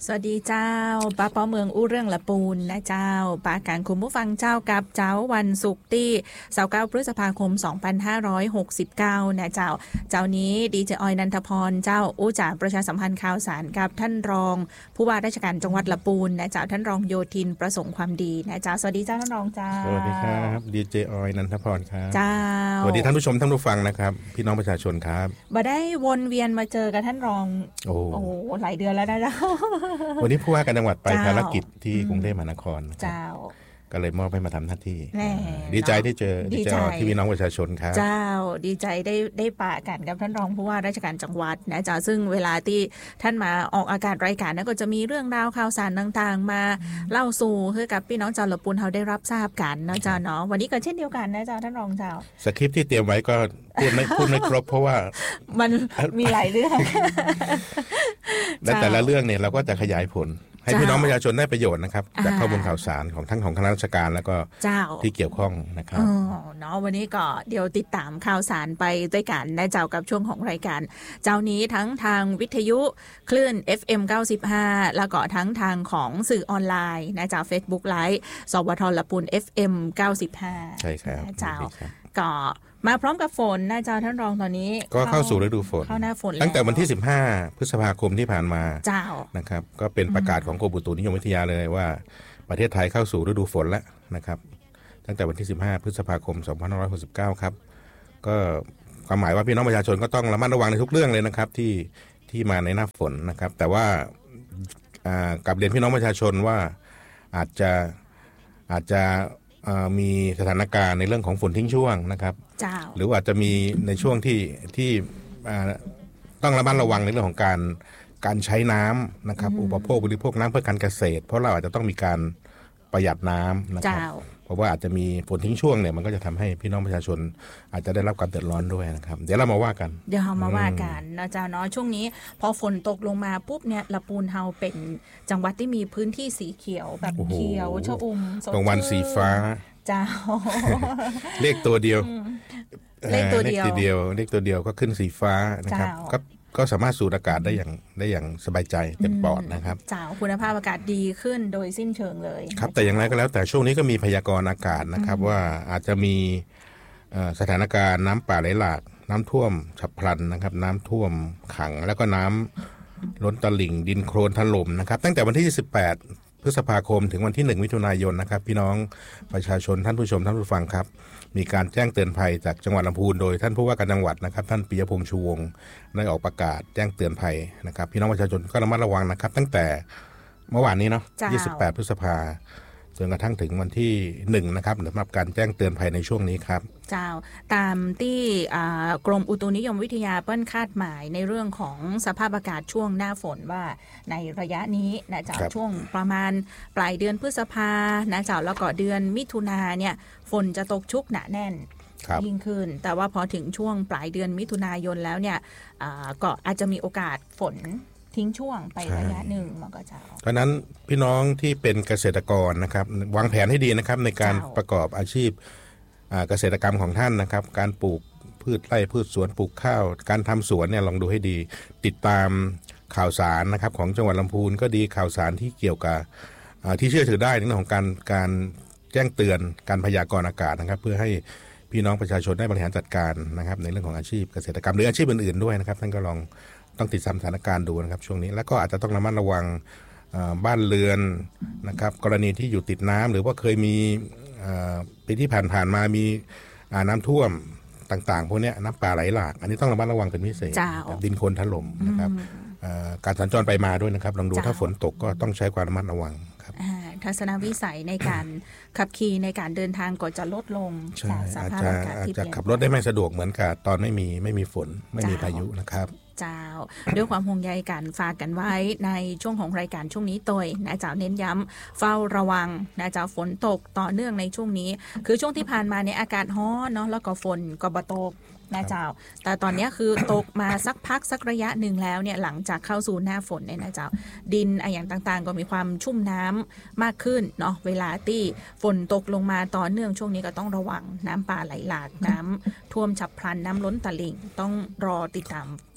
สวัสดีเจ้าป้าป้อเมืองอู้เรื่องละปูนนะเจ้าป้าการคุณผู้ฟังเจ้ากับเจ้าวันศุกร์ที่29พฤษภาคม2569นะเจ้านี้ดีเจออยนันทพรเจ้าอู้จากประชาสัมพันธ์ข่าวสารกับท่านรองผู้ว่าราชการจังหวัดละปูนนะเจ้าท่านรองโยธินประสงค์ความดีนะเจ้าสวัสดีเจ้าท่านรองเจ้าสวัสดีครับดีเจออยนันทพรครับเจ้าสวัสดีท่านผู้ชมท่านผู้ฟังนะครับพี่น้องประชาชนครับบ่ได้วนเวียนมาเจอกับท่านรองโอ้หลายเดือนแล้วนะเจ้าวันนี้ผู้ว่าการจังหวัดไปภารกิจที่กรุงเทพมหานครเจ้าก็เลยมอบให้มาทำหน้าที่ดีใจได้เจอดีใจที่พี่น้องประชาชนครับเจ้าดีใจได้ปะกันกับท่านรองผู้ว่าราชการจังหวัดนะเจ้าซึ่งเวลาที่ท่านมาออกอากาศรายการนั้นก็จะมีเรื่องราวข่าวสารต่างๆมาเล่าสู่ให้กับพี่น้องชาวละปูนเขาได้รับทราบกันนะเจ้าเนาะวันนี้ก็เช่นเดียวกันนะเจ้าท่านรองเจ้าสคริปต์ที่เตรียมไว้ก็พูดไม่ครบเพราะว่ามันมีหลายเรื่องแต่ละเรื่องเนี่ยเราก็จะขยายผลให้พี่น้องประชาชนได้ประโยชน์นะครับจากข้อมูลข่าวสารของทั้งของคณะราชการแล้วก็ที่เกี่ยวข้องนะครับเนาะวันนี้ก็เดี๋ยวติดตามข่าวสารไปด้วยกันนะเจ้ากับช่วงของรายการเจ้านี้ทั้งทางวิทยุคลื่น FM 95แล้วก็ทั้งทางของสื่อออนไลน์นะเจ้า Facebook Live สวทละปูน FM 95 ใช่ครับเจ้าก็มาพร้อมกับฝนนะเจ้าท่านรองตอนนี้ก็เข้าสู่ฤดูฝนเข้าหน้าฝนตั้งแต่วันที่15พฤษภาคมที่ผ่านมาเจ้านะครับก็เป็นประกาศของกรมอุตุนิยมวิทยาเลยว่าประเทศไทยเข้าสู่ฤดูฝนแล้วนะครับตั้งแต่วันที่15พฤษภาคม2569ครับก็ความหมายว่าพี่น้องประชาชนก็ต้องระมัดระวังในทุกเรื่องเลยนะครับที่มาในหน้าฝนนะครับแต่ว่ากับเรียนพี่น้องประชาชนว่าอาจจะมีสถานการณ์ในเรื่องของฝนทิ้งช่วงนะครับหรือว่าจะมีในช่วงที่ต้องระมัดระวังในเรื่องของการใช้น้ำนะครับอุปโภคบริโภคน้ำเพื่อการเกษตรเพราะเราอาจจะต้องมีการประหยัดน้ำนะครับเพราะว่าอาจจะมีฝนทิ้งช่วงเนี่ยมันก็จะทำให้พี่น้องประชาชนอาจจะได้รับความเดือดร้อนด้วยนะครับเดี๋ยวเรามาว่ากันนะจ๊ะเนาะช่วงนี้พอฝนตกลงมาปุ๊บเนี่ยละปูนเฮาเป็นจังหวัดที่มีพื้นที่สีเขียวแบบเขียวชอุ่มกลางวันสีฟ้าเจ้าเลขตัวเดียวก็ขึ้นสีฟ้านะครับก็สามารถสูดอากาศได้อย่างสบายใจเต็มปอดนะครับเจ้าคุณภาพอากาศดีขึ้นโดยสิ้นเชิงเลยครับแต่อย่างไรก็แล้วแต่ช่วงนี้ก็มีพยากรณ์อากาศนะครับว่าอาจจะมีสถานการณ์น้ำป่าไหลหลากน้ำท่วมฉับพลันนะครับน้ำท่วมขังแล้วก็น้ำล้นตลิ่งดินโคลนถล่มนะครับตั้งแต่วันที่28พฤษภาคมถึงวันที่1มิถุนายนนะครับพี่น้องประชาชนท่านผู้ชมท่านผู้ฟังครับมีการแจ้งเตือนภัยจากจังหวัดลำพูนโดยท่านผู้ว่าการจังหวัดนะครับท่านปิยพงษ์ชูวงศ์ได้ออกประกาศแจ้งเตือนภัยนะครับพี่น้องประชาชนก็ระมัดระวังนะครับตั้งแต่เมื่อวานนี้เนาะ28พฤษภาจนกระทั่งถึงวันที่1นะครับสำหรับการแจ้งเตือนภัยในช่วงนี้ครับเจ้าตามที่กรมอุตุนิยมวิทยาเปิ้นคาดหมายในเรื่องของสภาพอากาศช่วงหน้าฝนว่าในระยะนี้นะเจ้าช่วงประมาณปลายเดือนพฤษภานะเจ้าแล้วก็เดือนมิถุนาเนี่ยฝนจะตกชุกหนาแน่นยิ่งขึ้นแต่ว่าพอถึงช่วงปลายเดือนมิถุนายนแล้วเนี่ยก็อาจจะมีโอกาสฝนทิ้งช่วงไประยะหนึ่งมันก็จะเพราะนั้นพี่น้องที่เป็นเกษตรกรนะครับวางแผนให้ดีนะครับในการประกอบอาชีพเกษตรกรรมของท่านนะครับการปลูกพืชไร่พืชสวนปลูกข้าวการทำสวนเนี่ยลองดูให้ดีติดตามข่าวสารนะครับของจังหวัดลำพูนก็ดีข่าวสารที่เกี่ยวกับที่เชื่อถือได้ในเรื่องของการแจ้งเตือนการพยากรณ์อากาศนะครับเพื่อให้พี่น้องประชาชนได้บริหารจัดการนะครับในเรื่องของอาชีพเกษตรกรรมหรืออาชีพอื่นๆด้วยนะครับท่านก็ต้องติดตามสถานการณ์ดูนะครับช่วงนี้แล้วก็อาจจะต้องระมัดระวังบ้านเรือนนะครับกรณีที่อยู่ติดน้ำหรือว่าเคยมีปีที่ผ่านมามีน้ำท่วมต่างๆพวกนี้น้ำป่าไหลหลากอันนี้ต้องระมัดระวังเป็นพิเศษดินโคลนถล่มนะครับการสัญจรไปมาด้วยนะครับลองดูถ้าฝนตกก็ต้องใช้ความระมัดระวังครับทัศนวิสัยในการขับขี่ในการเดินทางก็จะลดลงจากสภาพอากาศที่จะขับรถได้ไม่สะดวกเหมือนกับตอนไม่มีฝนไม่มีพายุนะครับเจ้าด้วยความห่วงใยกันฝากกันไว้ในช่วงของรายการช่วงนี้ตัวนะเจ้าเน้นย้ำเฝ้าระวังนะเจ้าฝนตกต่อเนื่องในช่วงนี้คือช่วงที่ผ่านมาเนี่ยอากาศร้อนเนาะแล้วก็ฝนก็บ่ตกนะเจ้าแต่ตอนนี้คือตกมาสักพักสักระยะหนึ่งแล้วเนี่ยหลังจากเข้าสู่หน้าฝนเนี่ยนะเจ้าดินอย่างต่างๆก็มีความชุ่มน้ำมากขึ้นเนาะเวลาที่ฝนตกลงมาต่อเนื่องช่วงนี้ก็ต้องระวังน้ำป่าไหลหลากน้ำท่วมฉับพลันน้ำล้นตลิ่งต้องรอติดตาม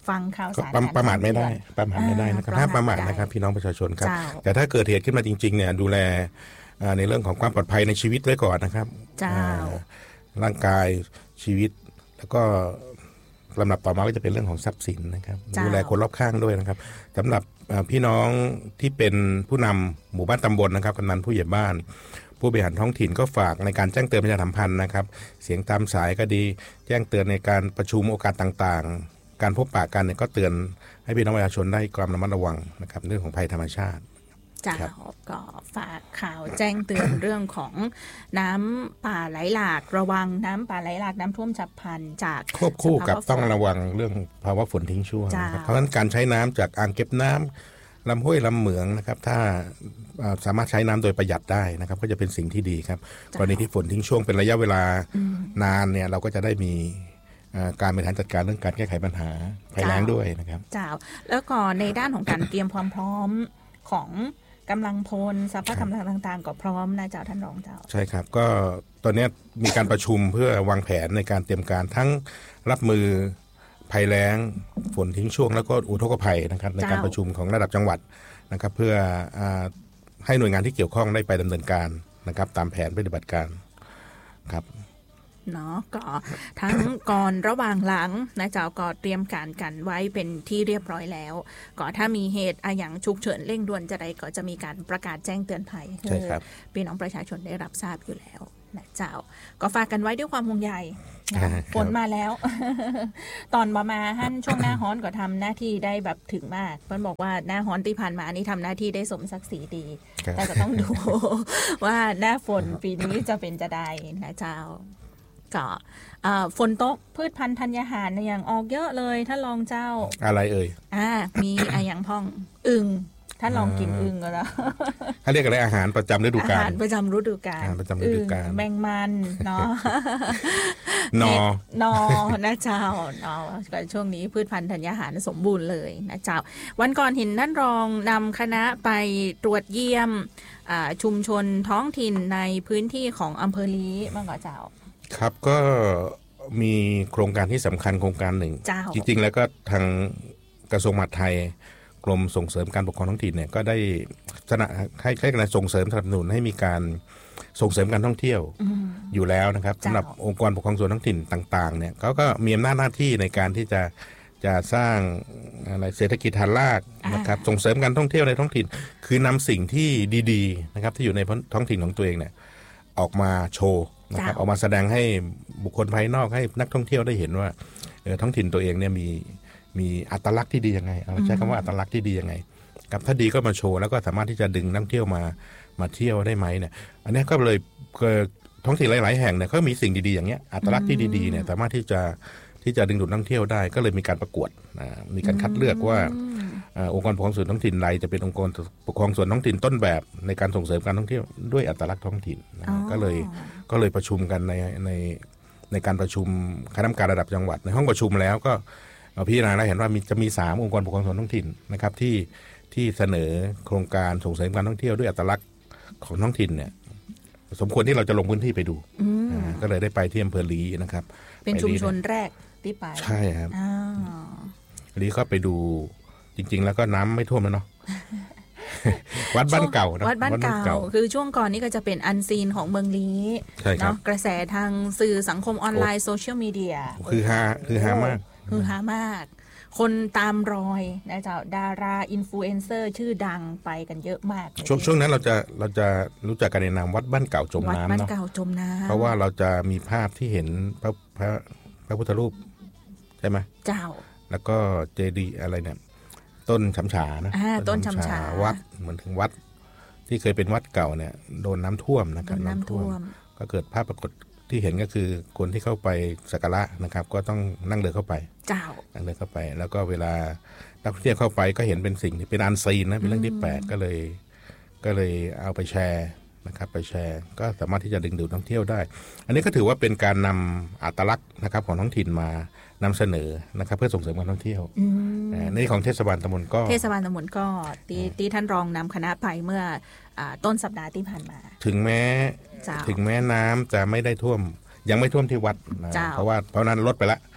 ฟังข่าวสารประมาทไม่ได้นะครับห้ามประมาทนะครับพี่น้องประชาชนครับแต่ถ้าเกิดเหตุขึ้นมาจริงๆเนี่ยดูแลในเรื่องของความปลอดภัยในชีวิตไว้ก่อนนะครับร่างกายชีวิตแล้วก็ลำดับต่อมาก็จะเป็นเรื่องของทรัพย์สินนะครับดูแลคนรอบข้างด้วยนะครับสำหรับพี่น้องที่เป็นผู้นำหมู่บ้านตำบลนะครับกำนันผู้ใหญ่บ้านผู้บริหารท้องถิ่นก็ฝากในการแจ้งเตือนประชาสัมพันธ์นะครับเสียงตามสายก็ดีแจ้งเตือนในการประชุมโอกาสต่างๆการพบปะกันเนี่ยก็เตือนให้พี่น้องประชาชนได้ความระมัดระวังนะครับเรื่องของภัยธรรมชาติจ้าก็ฝากข่าวแจ้งเตือนเรื่องของน้ำป่าไหลหลากระวังน้ำป่าไหลหลากน้ำท่วมฉับพลันจากควบคู่กับต้องระวังเรื่องภาวะฝนทิ้งช่วงเพราะฉะนั้นการใช้น้ำจากอ่างเก็บน้ำลำห้วยลำเหมืองนะครับถ้าสามารถใช้น้ำโดยประหยัดได้นะครับก็จะเป็นสิ่งที่ดีครับกรณีที่ฝนทิ้งช่วงเป็นระยะเวลานานเนี่ยเราก็จะได้มีการบริหารจัดการเรื่องการแก้ไขปัญหาภัยแล้งด้วยนะครับเจ้าแล้วก็ในด้านของการเตรียมความพร้อมของกำลังพลสภาพกำลังต่างๆก็พร้อมนะเจ้าท่านรองเจ้าใช่ครับก็ตอนนี้มีการประชุมเพื่อวางแผนในการเตรียมการทั้งรับมือภัยแล้งฝนทิ้งช่วงแล้วก็อุทกภัยนะครับในการประชุมของระดับจังหวัดนะครับเพื่อให้หน่วยงานที่เกี่ยวข้องได้ไปดำเนินการนะครับตามแผนปฏิบัติการครับเนาะก็ทั้งก่อนระหว่างหลังนะเจ้าก็เตรียมการกันไว้เป็นที่เรียบร้อยแล้วก็ถ้ามีเหตุอย่างฉุกเฉินเร่งด่วนจะใดก็จะมีการประกาศแจ้งเตือนภัยให้พี่น้องประชาชนได้รับทราบอยู่แล้วนะเจ้าก็ฝากกันไว้ด้วยความห่วงใยฝนมาแล้วตอนมาหั่นช่วงหน้าฮ้อนก็ทำหน้าที่ได้แบบถึงมากเพิ่นบอกว่าหน้าฮ้อนที่ผ่านมานี่ทำหน้าที่ได้สมศักดิ์ศรีดีแต่ก็ต้องดูว่าหน้าฝนปีนี้จะเป็นจะได้นะเจ้าก็ฝนตกพืชพันธุ์ธัญญาหารอย่างออกเยอะเลยท่านรองเจ้าอะไรเอ่ยมีอย่างพ่องอึ่งท่านลองกินอึ่งก็แล้วเขาเรียกอะไรอาหารประจำฤดูกาลอาหารประจำฤดูกาลแมงมันเนาะนอนะเจ้าเนาะก็ช่วงนี้พืชพันธุ์ธัญญาหารสมบูรณ์เลยนะเจ้าวันก่อนเห็นท่านรองนำคณะไปตรวจเยี่ยมชุมชนท้องถิ่นในพื้นที่ของอำเภอลี้บ้างเหรอเจ้าครับก็มีโครงการที่สำคัญโครงการหนึ่งจริงๆแล้วก็ทางกระทรวงมหาดไทยกรมส่งเสริมการปกครองท้องถิ่นเนี่ยก็ได้ให้การส่งเสริมสนับสนุนให้มีการส่งเสริมการท่องเที่ยวอยู่แล้วนะครับสำหรับองค์กรปกครองส่วนท้องถิ่นต่างๆเนี่ยเขาก็มีอำนาจหน้าที่ในการที่จะสร้างอะไรเศรษฐกิจฐานรากนะครับส่งเสริมการท่องเที่ยวในท้องถิ่นคือนำสิ่งที่ดีๆนะครับที่อยู่ในท้องถิ่นของตัวเองเนี่ยออกมาโชว์นะครับออกมาแสดงให้บุคคลภายนอกให้นักท่องเที่ยวได้เห็นว่าท้องถิ่นตัวเองเนี่ยมีอัตลักษณ์ที่ดียังไงเอาใช้คำว่าอัตลักษณ์ที่ดียังไงกับถ้าดีก็มาโชว์แล้วก็สามารถที่จะดึงนักท่องเที่ยวมาเที่ยวได้ไหมเนี่ยอันนี้ก็เลยท้องถิ่นหลายๆแห่งเนี่ยเขามีสิ่งดีๆอย่างเงี้ยอัตลักษณ์ที่ดีๆเนี่ยสามารถที่จะดึงดูดนักท่องเที่ยวได้ก็เลยมีการประกวดมีการคัดเลือกว่าองค์กรปกครองส่วนท้องถิ่นใดจะเป็นองค์กรปกครองส่วนท้องถิ่นต้นแบบในการส่งเสริมการท่องเที่ยวด้วยอัตลักษณ์ท้องถิ่นก็เลยประชุมกันในการประชุมคณะกรรมการระดับจังหวัดในห้องประชุมแล้วก็พิจารณาแล้วเห็นว่าจะมี3องค์กรปกครองส่วนท้องถิ่นนะครับที่เสนอโครงการส่งเสริมการท่องเที่ยวด้วยอัตลักษณ์ของท้องถิ่นเนี่ยสมควรที่เราจะลงพื้นที่ไปดูก็เลยได้ไปที่อำเภอลี้นะครับเป็นชุมชนแรกที่ไปใช่ครับลี้ก็ไปดูจริงๆแล้วก็น้ำไม่ท่วมแล้วเนาะวัดบ้านเก่าวัดบ้านเก่าคือช่วงก่อนนี้ก็จะเป็นอันซีนของเมืองลี้เนาะกระแสทางสื่อสังคมออนไลน์โซเชียลมีเดียคือฮามากคนตามรอยนะเจ้าดาราอินฟลูเอนเซอร์ชื่อดังไปกันเยอะมากช่วงนั้นเราจะรู้จักกันในนามวัดบ้านเก่าจมน้ำเนาะวัดบ้านเก่าจมน้ำเพราะว่าเราจะมีภาพที่เห็นพระพุทธรูปใช่ไหมเจ้าแล้วก็เจดีย์อะไรเนี่ยต้นฉำฉานะต้นฉำฉาวัดเหมือนถึงวัดที่เคยเป็นวัดเก่าเนี่ยโดนน้ำท่วมนะครับน้ำท่วมก็เกิดภาพปรากฏที่เห็นก็คือคนที่เข้าไปสักการะนะครับก็ต้องนั่งเรือเข้าไปนั่งเรือเข้าไปแล้วก็เวลานักท่องเที่ยวเข้าไปก็เห็นเป็นสิ่งที่เป็นอันซีนนะเป็นเรื่องที่แปลกก็เลยเอาไปแชร์นะครับไปแชร์ก็สามารถที่จะดึงดูดนักท่องเที่ยวได้อันนี้ก็ถือว่าเป็นการนำอัตลักษณ์นะครับของท้องถิ่นมานำเสนอนะครับเพื่อส่งเสริมการท่องเที่ยวในของเทศบาลตำบลก็ที่ท่านรองนำคณะไปเมื่อต้นสัปดาห์ที่ผ่านมาถึงแม้น้ำจะไม่ได้ท่วมยังไม่ท่วมที่วัดเพราะนั้นลดไปแล้ว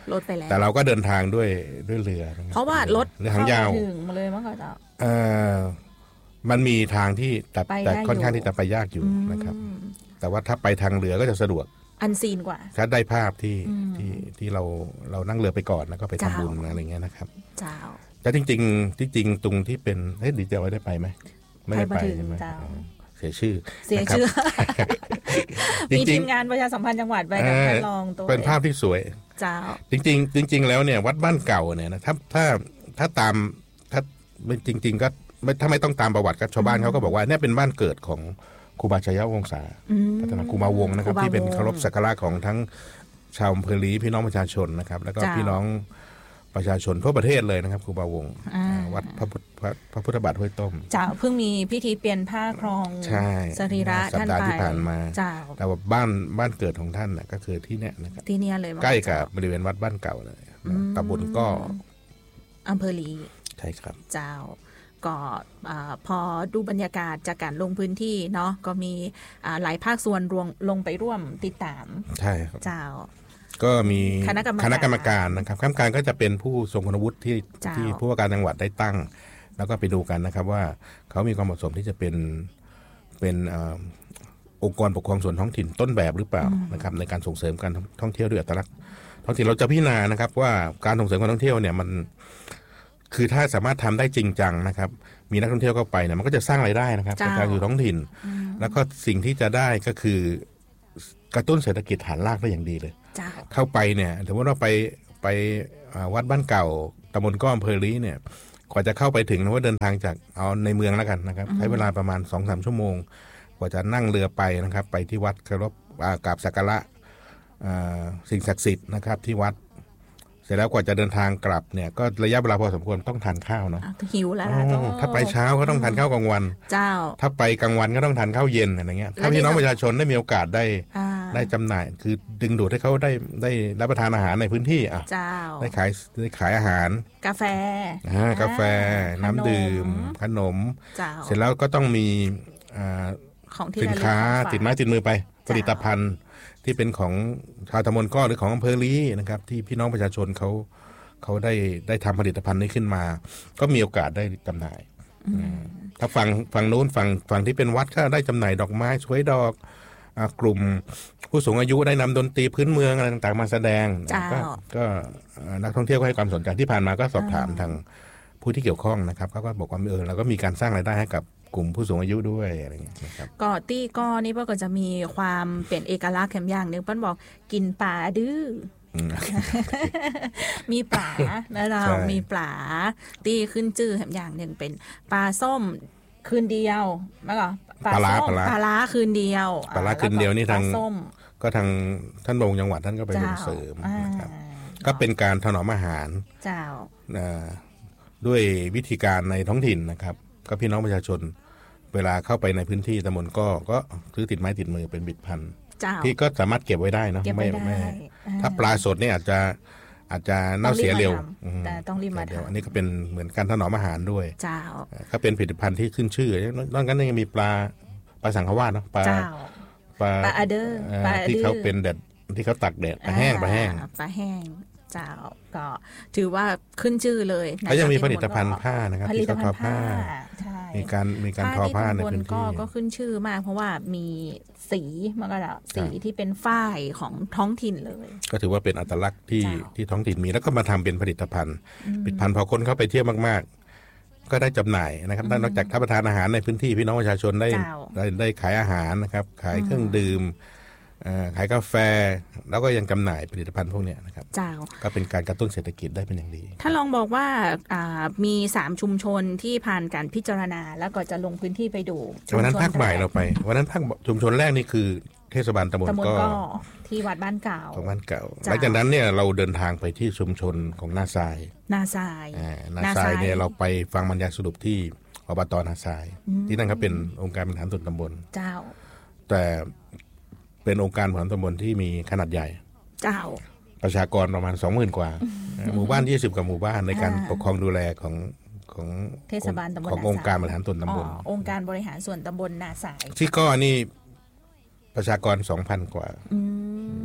ลดไปแล้วแต่เราก็เดินทางด้วยเรือเพราะว่ารถเรือหางยาวถึงมาเลยมั้งคะมันมีทางที่แต่ค่อนข้างที่จะไปยากอยู่นะครับแต่ว่าถ้าไปทางเรือก็จะสะดวกอันซีนกว่าถ้าได้ภาพที่เรานั่งเรือไปก่อนแล้วก็ไปทำบุญอะไรเงี้ยนะครับแต่จริงตรงที่เป็นดีเจไว้ได้ไปไหมไม่ได้ไปใช่ไหมเสียชื่อมีทีมงานประชาสัมพันธ์จังหวัดไปกับท่านรองตัวเป็นภาพที่สวยจริงแล้วเนี่ยวัดบ้านเก่าเนี่ยนะถ้าตามถ้าจริงๆก็ถ้าไม่ต้องตามประวัติก็ชาวบ้านเขาก็บอกว่าเนี่ยเป็นบ้านเกิดของครูบาชัยวงศาพัฒนาครูบาวงนะครับที่เป็นเคารพสักการะของทั้งชาวอำเภอลีพี่น้องประชาชนนะครับแล้วก็พี่น้องประชาชนทั่วประเทศเลยนะครับครูบาวงวัดพระพุทธบาทห้วยต้มเพิ่งมีพิธีเปลี่ยนผ้าครองสรีระท่านไปที่ผ่านมาแต่ว่าบ้านเกิดของท่านก็คือที่เนี่ยนะครับที่เนี่ยเลยใกล้กับบริเวณวัดบ้านเก่าเลยตำบลก็อำเภอลีใช่ครับก็พอดูบรรยากาศจากการลงพื้นที่เนาะก็มีหลายภาคส่วนลงไปร่วมติดตามใช่ครับก็มีคณะกรรมการนะครับคณะกรรมการก็จะเป็นผู้ทรงคุณวุฒิที่ผู้ว่าการจังหวัดได้ตั้งแล้วก็ไปดูกันนะครับว่าเขามีความเหมาะสมที่จะเป็นองค์กรปกครองส่วนท้องถิ่นต้นแบบหรือเปล่านะครับในการส่งเสริมการท่องเที่ยวด้วยอัตลักษณ์ท้องถิ่นเราจะพิจารณานะครับว่าการส่งเสริมการท่องเที่ยวเนี่ยมันคือถ้าสามารถทำได้จริงจังนะครับมีนักท่องเที่ยวเข้าไปเนี่ยมันก็จะสร้างรายได้นะครับจากการอยู่ท้องถิ่นแล้วก็สิ่งที่จะได้ก็คือกระตุ้นเศรษฐกิจฐานรากได้อย่างดีเลยเข้าไปเนี่ยถือว่าเราไปวัดบ้านเก่าตำบลก้ออำเภอลีเนี่ยกว่าจะเข้าไปถึงนะว่าเดินทางจากเอาในเมืองแล้วกันนะครับใช้เวลาประมาณ 2-3 ชั่วโมงกว่าจะนั่งเรือไปนะครับไปที่วัดเคารพกราบสักการะสิ่งศักดิ์สิทธิ์นะครับที่วัดเสร็จแล้วกว่าจะเดินทางกลับเนี่ยก็ระยะเวลาพอสมควรต้องทานข้าวเนาะหิวแล้วถ้าไปเช้าก็ต้องทานข้าวกลางวันถ้าไปกลางวันก็ต้องทานข้าวเย็นอะไรเงี้ยถ้าพี่น้องประชาชนได้มีโอกาสได้จำหน่ายคือดึงดูดให้เขาได้รับประทานอาหารในพื้นที่ได้ขายอาหารกาแฟน้ำดื่มขนมเสร็จแล้วก็ต้องมีสินค้าติดไม้ติดมือไปผลิตภัณฑ์ที่เป็นของชาวตำบลก้อหรือของอำเภอลีนะครับที่พี่น้องประชาชนเขาได้ทำผลิตภัณฑ์นี้ขึ้นมาก็มีโอกาสได้จำหน่ายถ้าฝั่งนู้นฝั่งที่เป็นวัดก็ได้จำหน่ายดอกไม้สวยดอกกลุ่มผู้สูงอายุได้นำดนตรีพื้นเมืองอะไรต่างๆมาแสดงก็นักท่องเที่ยวก็ให้ความสนใจที่ผ่านมาก็สอบถามทางผู้ที่เกี่ยวข้องนะครับเขาก็บอกว่าเราก็มีการสร้างรายได้ให้กับกลุ่มผู้สูงอายุด้วยอะไรอย่างเงี้ยนะครับก็ตี้ก็นี่ก็จะมีความเป็นเอกลักษณ์แถมอย่างนึงเปิ้ลบอกกินปลาดื้อมีปลาแล้วเรามีปลาตี้ขึ้นจื่อแถมอย่างหนึ่งเป็นปลาส้มคืนเดียวแล้วก็ปลาล้าคืนเดียวปลาคืนเดียวนี่ทางท่านบงจังหวัดท่านก็ไปส่งเสริมนะครับก็เป็นการถนอมอาหารด้วยวิธีการในท้องถิ่นนะครับก็พี่น้องประชาชนเวลาเข้าไปในพื้นที่ตำบลก็ซื้อติดไม้ติดมือเป็นบิดพันธุ์ที่ก็สามารถเก็บไว้ได้นะไม่ถ้าปลาสดเนี่ยอาจจะเน่าเสียเร็วแต่ต้องรีบมาอันนี้ก็เป็นเหมือนการถนอมอาหารด้วยก็เป็นผลิตภัณฑ์ที่ขึ้นชื่อนอกจากนั้นยังมีปลาสังขวาสเนาะปลาอเดอร์ที่เขาเป็นแดดที่เขาตักแดดปลาแห้งเจ้าก็ถือว่าขึ้นชื่อเลยแล้วยังมีผลิตภัณฑ์ผ้านะครับที่เขาทอผ้ามีการทอผ้าในพื้นที่ก็ขึ้นชื่อมากเพราะว่ามีสีมันก็สีที่เป็นฝ้ายของท้องถิ่นเลยก็ถือว่าเป็นอัตลักษณ์ที่ท้องถิ่นมีแล้วก็มาทำเป็นผลิตภัณฑ์พอคนเข้าไปเที่ยวมากๆก็ได้จำหน่ายนะครับนอกจากรับประทานอาหารในพื้นที่พี่น้องประชาชนได้ขายอาหารนะครับขายเครื่องดื่มขายกาแฟแล้วก็ยังจำหน่ายผลิตภัณฑ์พวกนี้นะครับก็เป็นการกระตุ้นเศรษฐกิจได้เป็นอย่างดีถ้าลองบอกว่ามี3ชุมชนที่ผ่านการพิจารณาแล้วก็จะลงพื้นที่ไปดูวันนั้นภาคบ่ายเราไปวันนั้นภาคชุมชนแรกนี่คือเทศบาลตำบลก็ที่วัดบ้านเก่าหลังจากนั้นเนี่ยเราเดินทางไปที่ชุมชนของนาทรายเนี่ยเราไปฟังบรรยายสรุปที่อบต.นาทรายที่นั่นก็เป็นองค์การบริหารส่วนตำบลแต่เป็นองค์การบริหารตำบลที่มีขนาดใหญ่ประชากรประมาณ 20,000 กว่าหมู่บ้าน20กว่าหมู่บ้านในการปกครองดูแลของเทศบาลตำบลขององค์การบริหารส่วนตำบลองค์การบริหารส่วนตำบลนาสายที่ก็นี่ประชากร 2,000 กว่า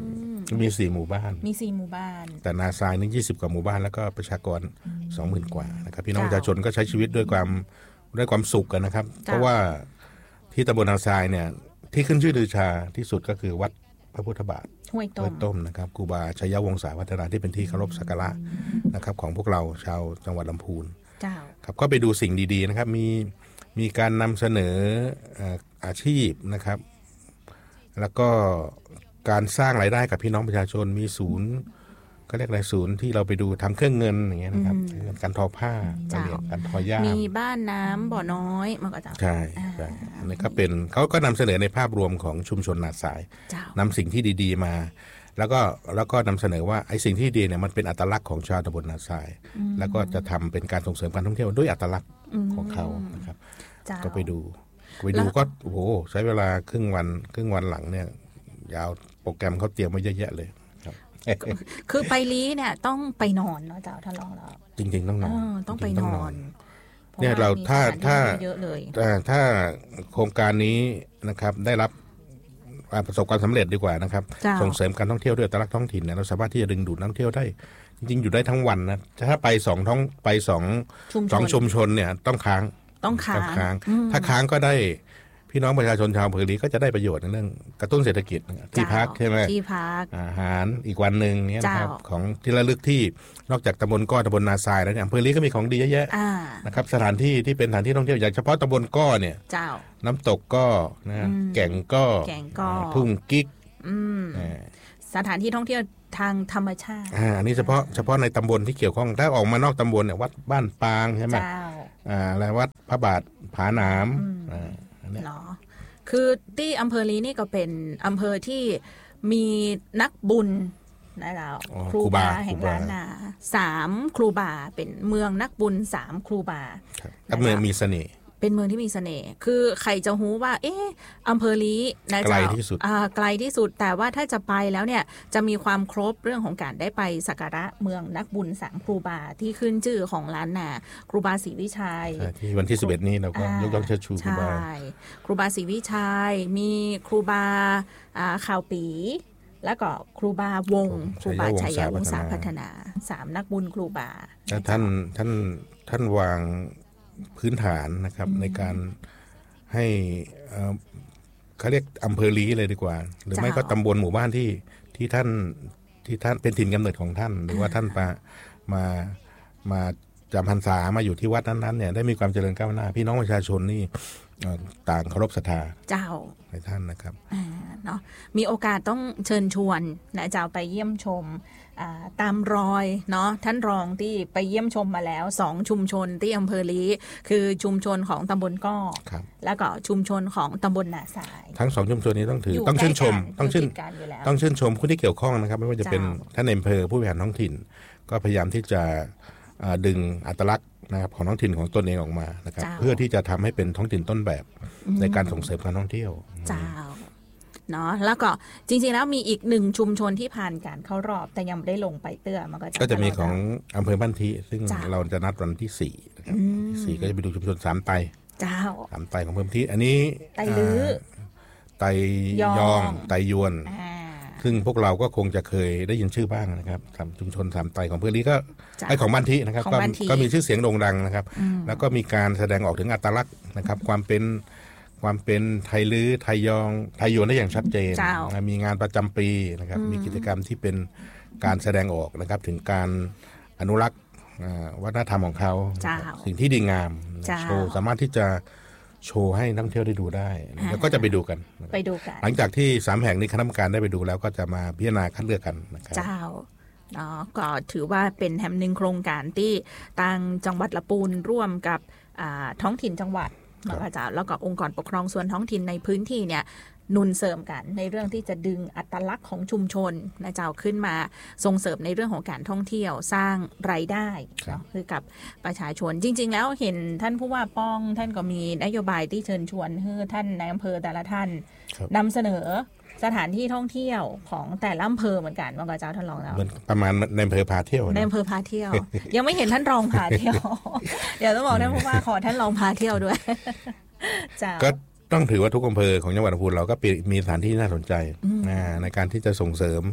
มี4หมู่บ้านมี4หมู่บ้านแต่นาทรายนี่20กว่าหมู่บ้านแล้วก็ประชากร 20,000 กว่านะครับพี่น้องประชาชนก็ใช้ชีวิตด้วยความสุขกันนะครับเพราะว่าที่ตำบลนาทรายเนี่ยที่ขึ้นชื่อลือชาที่สุดก็คือวัดพระพุทธบาทห้วยต้มนะครับครูบาชัยวงศาวัฒนาที่เป็นที่เคารพสักการะนะครับของพวกเราชาวจังหวัดลำพูนครับก็ไปดูสิ่งดีๆนะครับมีการนำเสนออาชีพนะครับแล้วก็การสร้างรายได้กับพี่น้องประชาชนมีศูนย์ก็เรียกอะไรศูนย์ที่เราไปดูทำเครื่องเงินอย่างเงี้ยนะครับการทอผ้าการทอย่ามมีบ้านน้ำบ่อน้อยมันก็จะใช่อันนี้ก็เป็นเขาก็นำเสนอในภาพรวมของชุมชนนาทรายนำสิ่งที่ดีๆมาแล้วก็นำเสนอว่าไอ้สิ่งที่ดีเนี่ยมันเป็นอัตลักษณ์ของชาวตำบลนาทรายแล้วก็จะทำเป็นการส่งเสริมการท่องเที่ยวด้วยอัตลักษณ์ของเขานะครับก็ไปดูก็โอ้โหใช้เวลาครึ่งวันหลังเนี่ยยาวโปรแกรมเขาเตรียมไว้เยอะแยะเลยคือไปลี้เนี่ยต้องไปนอนเนาะเจ้าท่านรองเราจริงๆต้องนอนต้องไปนอนเนี่ยเราถ้าโครงการนี้นะครับได้รับประสบความสำเร็จดีกว่านะครับส่งเสริมการท่องเที่ยวด้วยอัตลักษณ์ท้องถิ่นเนี่ยเราสามารถที่จะดึงดูดนักท่องเที่ยวได้จริงๆอยู่ได้ทั้งวันนะถ้าไป2ชุมชนเนี่ยต้องค้างถ้าค้างก็ได้พี่น้องประชาชนชาวอำเภอลีก็จะได้ประโยชน์ในเรื่องกระตุ้นเศรษฐกิจที่พักใช่ไหมที่พักอาหารอีกวันหนึ่งเนี่ยนะครับของที่ระลึกที่นอกจากตำบลก้อตำบลนาทรายแล้วเนี่ยอำเภอลีก็มีของดีเยอะแยะนะครับสถานที่ที่เป็นสถานที่ท่องเที่ยวอย่างเฉพาะตำบลก้อเนี่ยน้ำตกก้อนะแก่งก้อทุ่งกิ๊กสถานที่ท่องเที่ยวทางธรรมชาติอันนี้เฉพาะในตำบลที่เกี่ยวข้องถ้าออกมานอกตำบลเนี่ยวัดบ้านปางใช่ไหมอะไรวัดพระบาทผาหนามเนาะคือที่อำเภอลีนี่ก็เป็นอำเภอที่มีนักบุญนะคะครูบาแห่งล้านนา3ครูบาเป็นเมืองนักบุญ3ครูบาเมืองมีเสน่ห์เป็นเมืองที่มีเสน่ห์คือใครจะรู้ว่าอำเภอลีนะจ๊ะไกลที่สุดแต่ว่าถ้าจะไปแล้วเนี่ยจะมีความครบเรื่องของการได้ไปสักการะเมืองนักบุญ3ครูบาที่ขึ้นชื่อของล้านนาครูบาศรีวิชัยที่วันที่11นี้เราก็ยกย่องเชิดชูครูบาครูบาศรีวิชัยมีครูบาข่าวปีแล้วก็ครูบาวงครูบาชัยวงศาพัฒนา3นักบุญครูบาท่านวางพื้นฐานนะครับในการให้เขาเรียกอำเภอลีเลยดีกว่าหรือไม่ก็ตำบลหมู่บ้านที่ท่านเป็นถิ่นกำเนิดของท่านหรือว่าท่านมาจำพรรษามาอยู่ที่วัดนั้นๆเนี่ยได้มีความเจริญก้าวหน้าพี่น้องประชาชนนี่ต่างเคารพศรัทธาในท่านนะครับเนาะมีโอกาสต้องเชิญชวนนะเจ้าไปเยี่ยมชมตามรอยเนาะท่านรองที่ไปเยี่ยมชมมาแล้ว2ชุมชนที่อำเภอลีคือชุมชนของตำบลก้อแล้วก็ชุมชนของตำบลนาทรายทั้ง2ชุมชนนี้ต้องชื่นชมต้องชื่นชมผู้ที่เกี่ยวข้องนะครับไม่ว่าจะเป็นท่านอำเภอผู้บริหารท้องถิ่นก็พยายามที่จะดึงอัตลักษณ์นะครับของท้องถิ่นของตนเองออกมานะครับเพื่อที่จะทำให้เป็นท้องถิ่นต้นแบบในการส่งเสริมการท่องเที่ยวเนาะแล้วก็จริงๆแล้วมีอีก1ชุมชนที่ผ่านการเข้ารอบแต่ยังไม่ได้ลงไปเตื้อมันก็จะมีของอำเภอบ้านทีซึ่งเราจะนัดวันที่4นะครับที่4ก็จะไปดูชุมชน3ไต3ไตของอำเภอที่อันนี้ไตลื้อไตยองไตยวนซึ่งพวกเราก็คงจะเคยได้ยินชื่อบ้างนะครับชุมชน3ไตของอำเภอลีก็ไอ้ของบ้านทีนะครับก็มีชื่อเสียงโด่งดังนะครับแล้วก็มีการแสดงออกถึงอัตลักษณ์นะครับความเป็นไทยลื้อไทยยองไทยยวนได้อย่างชัดเจนมีงานประจำปีนะครับมีกิจกรรมที่เป็นการแสดงออกนะครับถึงการอนุรักษ์วัฒนธรรมของเขาสิ่งที่ดีงามโชว์สามารถที่จะโชว์ให้นักท่องเที่ยวได้ดูได้แล้วก็จะไปดูกันหลังจากที่3แห่งนี้คณะกรรมการได้ไปดูแล้วก็จะมาพิจารณาคัดเลือกกันนะครับก็ถือว่าเป็นแห่งหนึ่งโครงการที่ทางจังหวัดลำพูนร่วมกับท้องถิ่นจังหวัดแล้วก็องค์กรปกครองส่วนท้องถิ่นในพื้นที่เนี่ยหนุนเสริมกันในเรื่องที่จะดึงอัตลักษณ์ของชุมชนนะเจ้าขึ้นมาส่งเสริมในเรื่องของการท่องเที่ยวสร้างรายได้คือกับประชาชนจริงๆแล้วเห็นท่านผู้ว่าป้องท่านก็มีนโยบายที่เชิญชวนให้ท่านในอำเภอแต่ละท่านนำเสนอสถานที่ท่องเที่ยวของแต่ละอำเภอเหมือนกันว่าก็เจ้าท่านรองแล้วประมาณในอำเภอพาเที่ยวในอำเภอพาเที่ยวยังไม่เห็นท่านรองพาเที่ยวเดี๋ยวต้องบอกท่านผู้ว่าขอท่านรองพาเที่ยวด้วยก็ต้องถือว่าทุกอำเภอของจังหวัดลำพูนเราก็มีสถานที่น่าสนใจในการที่จะส่งเสริม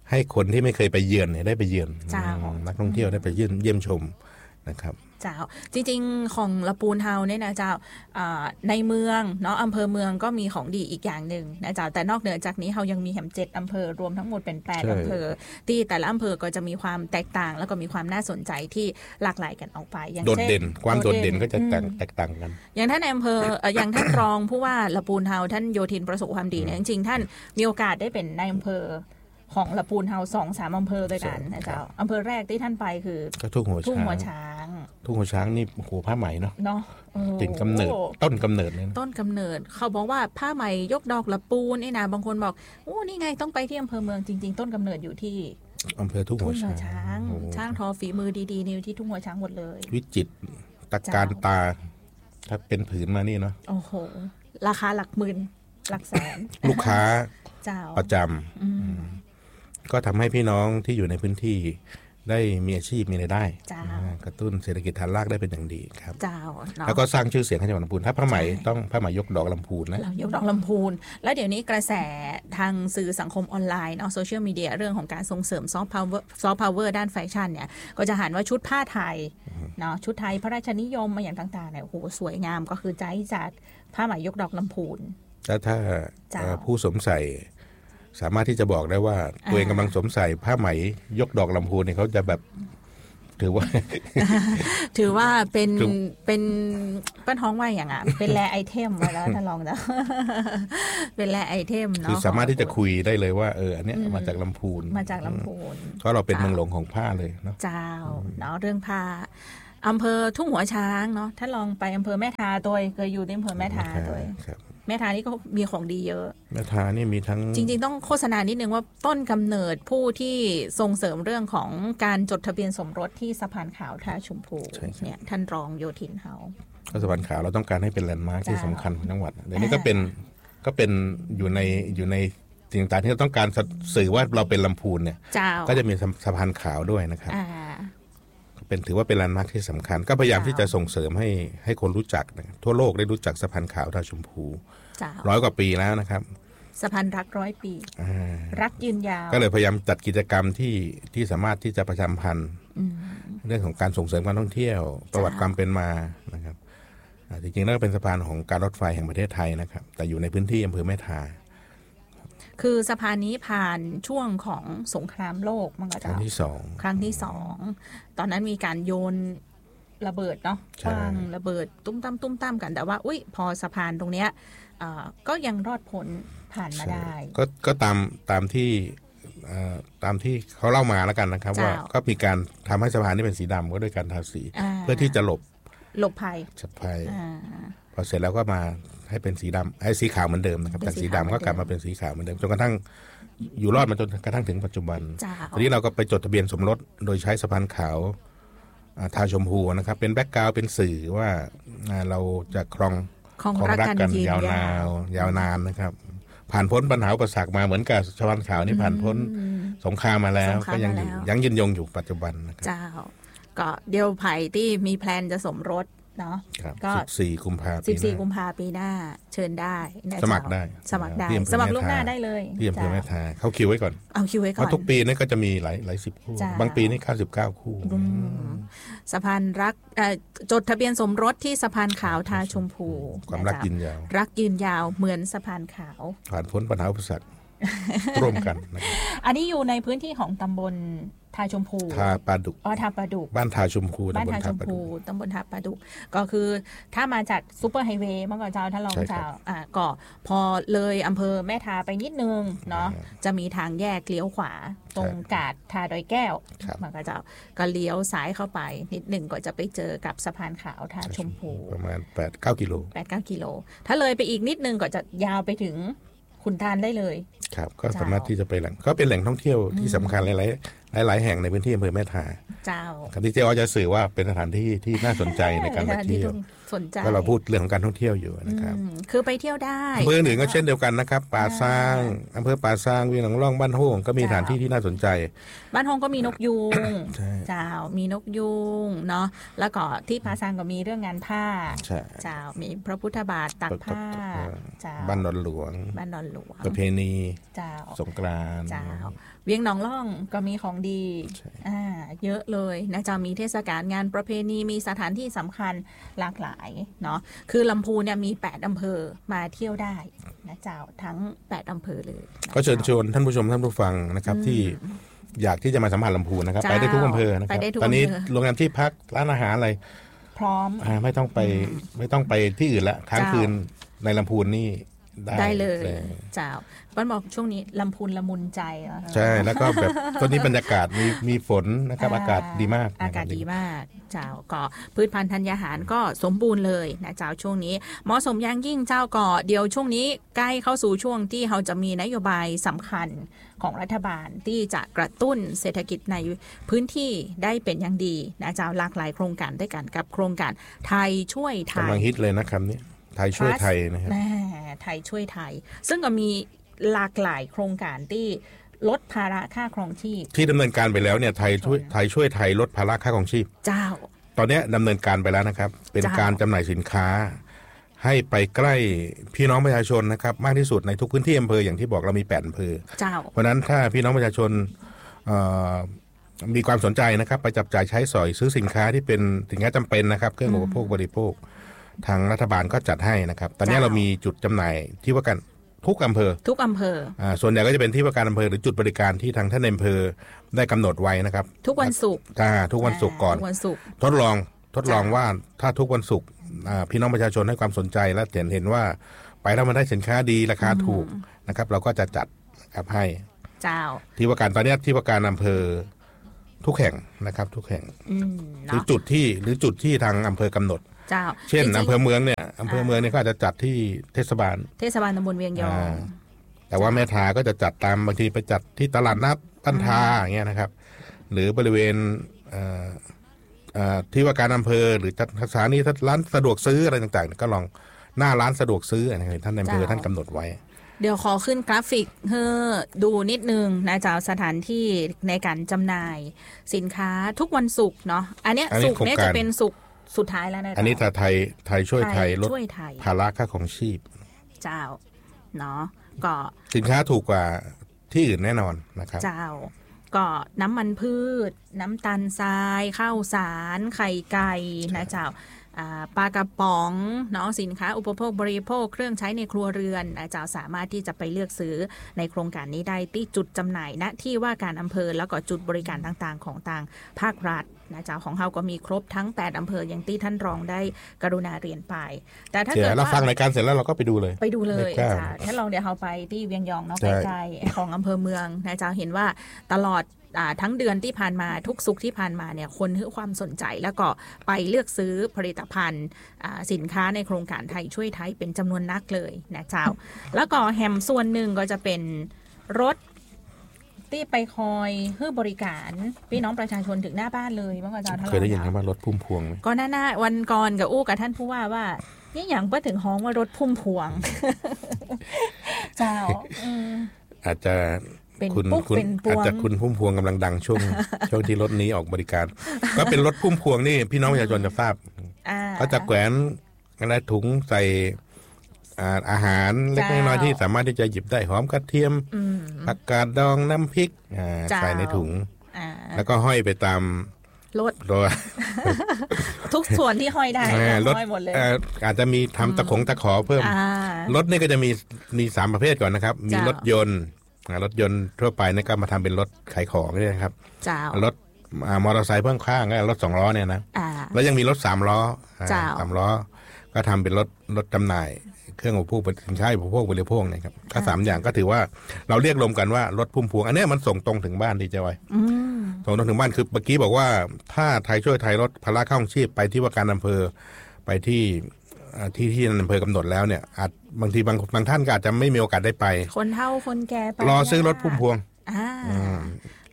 ให้คนที่ไม่เคยไปเยือนเนี่ยได้ไปเยือนนักท่องเที่ยวได้ไปเยี่ยมชมนะครับเจ้าจริงๆของละปูนเฮาเนี่ยนะเจ้าในเมืองเนาะอำเภอเมืองก็มีของดีอีกอย่างหนึ่งนะเจ้าแต่นอกเหนือจากนี้เฮายังมีแหม7 อำเภอรวมทั้งหมดเป็น8 อำเภอที่แต่ละอำเภอก็จะมีความแตกต่างแล้วก็มีความน่าสนใจที่หลากหลายกันออกไปอย่างโดดเด่นความโดดเด่นก็จะแตกต่างกันอย่างท่านในอำเภออย่างท่านรองผู้ว่าละปูนเฮาท่านโยธินประสบความดีเนี่ยจริงๆท่านมีโอกาสได้เป็นนายอำเภอของละปูนเฮา2-3 อำเภอด้วยกันนะเจ้าอำเภอแรกที่ท่านไปคือทุ่งหัวช้างนี่โหผ้าไหมเนาะถิ่นกำเนิดต้นกำเนิดเลยต้นกำเนิดเขาบอกว่าผ้าไหมยกดอกละปูนนี่นะบางคนบอกโอ้นี่ไงต้องไปที่อำเภอเมืองจริงๆต้นกำเนิดอยู่ที่อำเภอทุ่งหัวช้างช่างทอฝีมือดีๆนี่ที่ทุ่งหัวช้างหมดเลยวิจิตรตะการตาถ้าเป็นผืนมานี่เนาะโอ้โหราคาหลักหมื่นหลักแสนลูกค้าประจำก็ทำให้พี่น้องที่อยู่ในพื้นที่ได้มีอาชีพมีรายได้กระตุ้นเศรษฐกิจฐานรากได้เป็นอย่างดีครับแล้วก็สร้างชื่อเสียงให้จังหวัดลำพูนถ้าผ้าไหมต้องผ้าไหมยกดอกลำพูนนะยกดอกลำพูนแล้วเดี๋ยวนี้กระแสทางสื่อสังคมออนไลน์โซเชียลมีเดียเรื่องของการส่งเสริมซอฟต์พาวเวอร์ด้านแฟชั่นเนี่ยก็จะหันว่าชุดผ้าไทยเนาะชุดไทยพระราชนิยมมาอย่างต่างๆเนี่ยโอ้โหสวยงามก็คือใจจัดผ้าไหมยกดอกลำพูนแล้วถ้าผู้สวมใส่สามารถที่จะบอกได้ว่าตัวเองกำลังสวมใส่ผ้าไหมยกดอกลำพูนเนี่ยเขาจะแบบถือว่าเป็นป้นท้องว่าอย่างอ่ะเป็นแลไอเทมมาแล้วท่านลองนะเป็นแลไอเทมเนาะคือสามารถที่จะคุยได้เลยว่าอันนี้มาจากลำพูนเพราะเราเป็นเมืองหลวงของผ้าเลยเนาะเจ้าเนาะเรื่องผ้าอำเภอทุ่งหัวช้างเนาะถ้าลองไปอำเภอแม่ทาตัวเคยอยู่ในอำเภอแม่ทาตัวแม่ทานี่ก็มีของดีเยอะแม่ทานี่มีทั้งจริงๆต้องโฆษณานิดนึงว่าต้นกำเนิดผู้ที่ส่งเสริมเรื่องของการจดทะเบียนสมรสที่สะพานขาวท่าชมพูเนี่ยท่านรองโยธินเฮาสะพานขาวเราต้องการให้เป็นแลนด์มาร์คที่สำคัญของจังหวัดเดี๋ยวนี้ก็เป็นอยู่ในสิ่งต่างๆที่เราต้องการสื่อว่าเราเป็นลำพูนเนี่ยก็จะมีสะพานขาวด้วยนะครับถือว่าเป็นแลนด์มาร์คที่สำคัญก็พยายามที่จะส่งเสริมให้คนรู้จักทั่วโลกได้รู้จักสะพานขาวท่าชมพู100 กว่าปีแล้วนะครับสะพานรัก100 ปีรักยืนยาวก็เลยพยายามจัดกิจกรรมที่สามารถที่จะประชาสัมพันธ์เรื่องของการส่งเสริมการท่องเที่ยวประวัติความเป็นมานะครับจริงๆแล้วเป็นสะพานของการรถไฟแห่งประเทศไทยนะครับแต่อยู่ในพื้นที่อำเภอแม่ทาคือสะพานนี้ผ่านช่วงของสงครามโลกมั้งครั้งที่ 2ตอนนั้นมีการโยนระเบิดเนาะคว้างระเบิดตุ้มตั้มกันแต่ว่าพอสะพานตรงเนี้ยก็ยังรอดพ้นผ่านมาได้ก็ตามที่เขาเล่ามาแล้วกันนะครับว่าก็มีการทำให้สะพานนี้เป็นสีดำก็ด้วยการทาสีเพื่อที่จะหลบภัยพอเสร็จแล้วก็มาให้เป็นสีดำให้สีขาวเหมือนเดิมนะครับจากสีดำก็กลับมาเป็นสีขาวเหมือนเดิมจนกระทั่งอยู่รอดมาจนกระทั่งถึงปัจจุบันทีนี้เราก็ไปจดทะเบียนสมรสโดยใช้สะพานขาวทาชมพูนะครับเป็นแบ็กกราวด์เป็นสื่อว่าเราจะครองรักกันยาวนานนะครับผ่านพ้นปัญหาอุปสรรคมาเหมือนกับสะพานขาวนี่ผ่านพ้นสงครามมาแล้วก็ยังยืนยงอยู่ปัจจุบันนะครับก็เดียวไผ่ที่มีแพลนจะสมรสเนาะก็14 กุมภาพันธ์ปีหน้าเชิญได้สมัครล่วงหน้าได้เลยที่อำเภอแม่ทาเขาคิวไว้ก่อนเพราะทุกปีนี่ก็จะมีหลาย10 คู่บางปีนี่99 คู่สะพานรักจดทะเบียนสมรสที่สะพานขาวทาชมพูความรักยืนยาวเหมือนสะพานขาวผ่านพ้นปัญหาอุปสรรคร่วมกันอันนี้อยู่ในพื้นที่ของตำบลทาชมพูทาปลาดุกทาปลาดุกบ้านทาชมพูตำบลทาปลาดุกก็คือถ้ามาจากซุปเปอร์ไฮเวย์เมื่อก่อนเจ้าท่านรองเจ้าก็พอเลยอำเภอแม่ทาไปนิดนึงเนาะจะมีทางแยกเลี้ยวขวาตรงกาดทาดอยแก้วมันก็จะก็เลี้ยวซ้ายเข้าไปนิดหนึ่งก็จะไปเจอกับสะพานขาวทาชมพูประมาณ 8-9 กิโลถ้าเลยไปอีกนิดนึงก็จะยาวไปถึงขุนทานได้เลยครับก็สามารถที่จะไปแหล่งก็เป็นแหล่งท่องเที่ยวที่สำคัญหหลายๆแห่งในพื้นที่อำเภอแม่ทาเจ้าที่เจ้าจะสื่อว่าเป็นสถานที่ที่น่าสนใจในการไปเที่ยวก็เราพูดเรื่องของการท่องเที่ยวอยู่นะครับคือไปเที่ยวได้อำเภออื่นก็เช่นเดียวกันนะครับป่าซางอำเภอป่าซางเวียงหนองร่องบ้านโฮ่งก็มีสถานที่ที่น่าสนใจบ้านโฮ่งก็มีนกยูงเจ้ามีนกยูงเนาะแล้วก็ที่ป่าซางก็มีเรื่องงานผ้าเจ้ามีพระพุทธบาทตักผ้าเจ้าบ้านดอนหลวงประเพณีเจ้าสงกรานต์เจ้าเวียงหนองร่องก็มีของดีเยอะเลยนะเจ้ามีเทศกาลงานประเพณีมีสถานที่สำคัญหลากหลายเนาะคือลำพูนเนี่ยมี8อำเภอมาเที่ยวได้นะเจ้าทั้ง8อำเภอเลยก็เชิญชวนท่านผู้ชมท่านผู้ฟังนะครับที่อยากที่จะมาสัมผัสลำพูนนะครับไปได้ทุกอำเภอนะครับตอนนี้โรงแรมที่พักร้านอาหารอะไรพร้อมไม่ต้องไปที่อื่นละค้างคืนในลำพูนนี่ได้เลยเจ้าป้านบอกช่วงนี้ลำพูนละมุนใจใช่แล้วก็แบบตอนนี้บรรยากาศมีฝนนะครับอากาศดีมากอากาศดีมากเจ้าก็พืชพันธุ์ธัญญาหารก็สมบูรณ์เลยนะเจ้าช่วงนี้เหมาะสมอย่างยิ่งเจ้าก็เดี๋ยวช่วงนี้ใกล้เข้าสู่ช่วงที่เขาจะมีนโยบายสำคัญของรัฐบาลที่จะกระตุ้นเศรษฐกิจในพื้นที่ได้เป็นอย่างดีนะเจ้าหลากหลายโครงการด้วยกันกับโครงการไทยช่วยไทยกำลังฮิตเลยนะครับนี้ไทยช่วยไทยนะครับไทยช่วยไทยซึ่งก็มีหลากหลายโครงการที่ลดภาระค่าครองชีพที่ดำเนินการไปแล้วเนี่ยไทยช่วยไทยลดภาระค่าครองชีพเจ้าตอนนี้ดำเนินการไปแล้วนะครับเป็นการจำหน่ายสินค้าให้ไปใกล้พี่น้องประชาชนนะครับมากที่สุดในทุกพื้นที่อำเภออย่างที่บอกเรามี8อำเภอเพราะนั้นถ้าพี่น้องประชาชนมีความสนใจนะครับไปจับจ่ายใช้สอยซื้อสินค้าที่เป็นสินค้าจำเป็นนะครับเครื่องอุปโภคบริโภคทางรัฐบาลก็จัดให้นะครับตอนนี้เรามีจุดจำหน่ายที่ว่ากันทุกอำเภอส่วนใหญ่ก็จะเป็นที่ว่าการอำเภอหรือจุดบริการที่ทางท่านอำเภอได้กำหนดไว้นะครับทุกวันศุกร์ทุกวันศุกร์ก่อนทดลองว่าถ้าทุกวันศุกร์พี่น้องประชาชนให้ความสนใจและเห็นว่าไปแล้วมันได้สินค้าดีราคาถูกนะครับเราก็จะจัดให้ที่ว่าการตอนนี้ที่ว่าการอำเภอทุกแห่งนะครับทุกแห่งหรือจุดที่ทางอำเภอกำหนดเช่นอำเภอเมืองเนี่ยก็อาจจะจัดที่เทศบาลตำบลเวียงยองแต่ว่าแม่ทาก็จะจัดตามบางทีไปจัดที่ตลาดนัดบ้านทาอย่างเงี้ยนะครับหรือบริเวณที่ว่าการอำเภอหรือสถานีร้านสะดวกซื้ออะไรต่างๆก็ลองหน้าร้านสะดวกซื้ออะไรท่านอำเภอท่านกำหนดไว้เดี๋ยวขอขึ้นกราฟิกให้ดูนิดนึงนะเจ้าสถานที่ในการจำหน่ายสินค้าทุกวันศุกร์เนาะอันนี้ศุกร์นี้จะเป็นศุกร์สุดท้ายแล้วนะอันนี้ถ้าไทยช่วยไทยลดภาระค่าของชีพเจ้าเนาะก็สินค้าถูกกว่าที่อื่นแน่นอนนะครับเจ้าก็น้ำมันพืชน้ำตาลทรายข้าวสารไข่ไก่นะเจ้าปลากระป๋องเนาะสินค้าอุปโภคบริโภคเครื่องใช้ในครัวเรือนนะเจ้าสามารถที่จะไปเลือกซื้อในโครงการนี้ได้ที่จุดจำหน่ายณที่ว่าการอำเภอแล้วก็จุดบริการต่างๆของทางภาครัฐนะเจ้าของเราก็มีครบทั้ง8อำเภออย่างที่ท่านรองได้กรุณาเรียนไปแต่ถ้าเกิดเราฟังรายการเสร็จแล้วเราก็ไปดูเลยจ้าท่านรองเดี๋ยวเราไปที่เวียงยองเนาะใกล้ๆของอำเภอเมืองนะเจ้าเห็นว่าตลอดทั้งเดือนที่ผ่านมาทุกศุกร์ที่ผ่านมาเนี่ยคนให้ความสนใจแล้วก็ไปเลือกซื้อผลิตภัณฑ์สินค้าในโครงการไทยช่วยไทยเป็นจำนวนนักเลยนะเจ้าแล้วก็แฮมส่วนหนึ่งก็จะเป็นรถที่ไปคอยให้บริการพี่น้องประชาชนถึงหน้าบ้านเลยว่าอาจารย์เคยได้ยินคำว่ารถพุ่มพวงไหมก็น่าวันก่อนกับกับท่านผู้ว่านี่อย่างเพื่อถึงห้องว่ารถพุ่มพวงเจ้าอาจจะคุณอาจจะคุณพุ่มพวงกำลังดังช่วงที่รถนี้ออกบริการก็เป็นรถพุ่มพวงนี่พี่น้องประชาชนจะทราบก็จะแขวนอะไรถุงใส่อาหารเล็กน้อยที่สามารถที่จะหยิบได้หอมกระเทียมผักกาดดองน้ำพริกใส่ในถุงแล้วก็ห้อยไปตามรถทุกส่วนที่ห้อยได้ห้อยหมดเลยอาจจะมีทำตะขอเพิ่มรถนี่ก็จะมี3ประเภทก่อนนะครับมีรถยนต์ทั่วไปนี่ก็มาทำเป็นรถขายของนี่นะครับรถมอเตอร์ไซค์พ่วงข้างก็รถ2ล้อเนี่ยนะแล้วยังมีรถ3ล้อ3ล้อก็ทำเป็นรถจำหน่ายเครื่องอุปโภคสินค้าอุปโภคบริโภคนะครับก็3อย่างก็ถือว่าเราเรียกรวมกันว่ารถพุ่มพวงอันนี้มันส่งตรงถึงบ้านดีเจ้าไว้ส่งตรงถึงบ้านคือเมื่อกี้บอกว่าถ้าไทยช่วยไทยลดภาระค่าครองชีพไปที่ว่าการอำเภอไปที่อำเภอกำหนดแล้วเนี่ยอาจบางทีบางท่านก็อาจจะไม่มีโอกาสได้ไปคนเฒ่าคนแก่ไปรอซื้อรถพุ่มพวง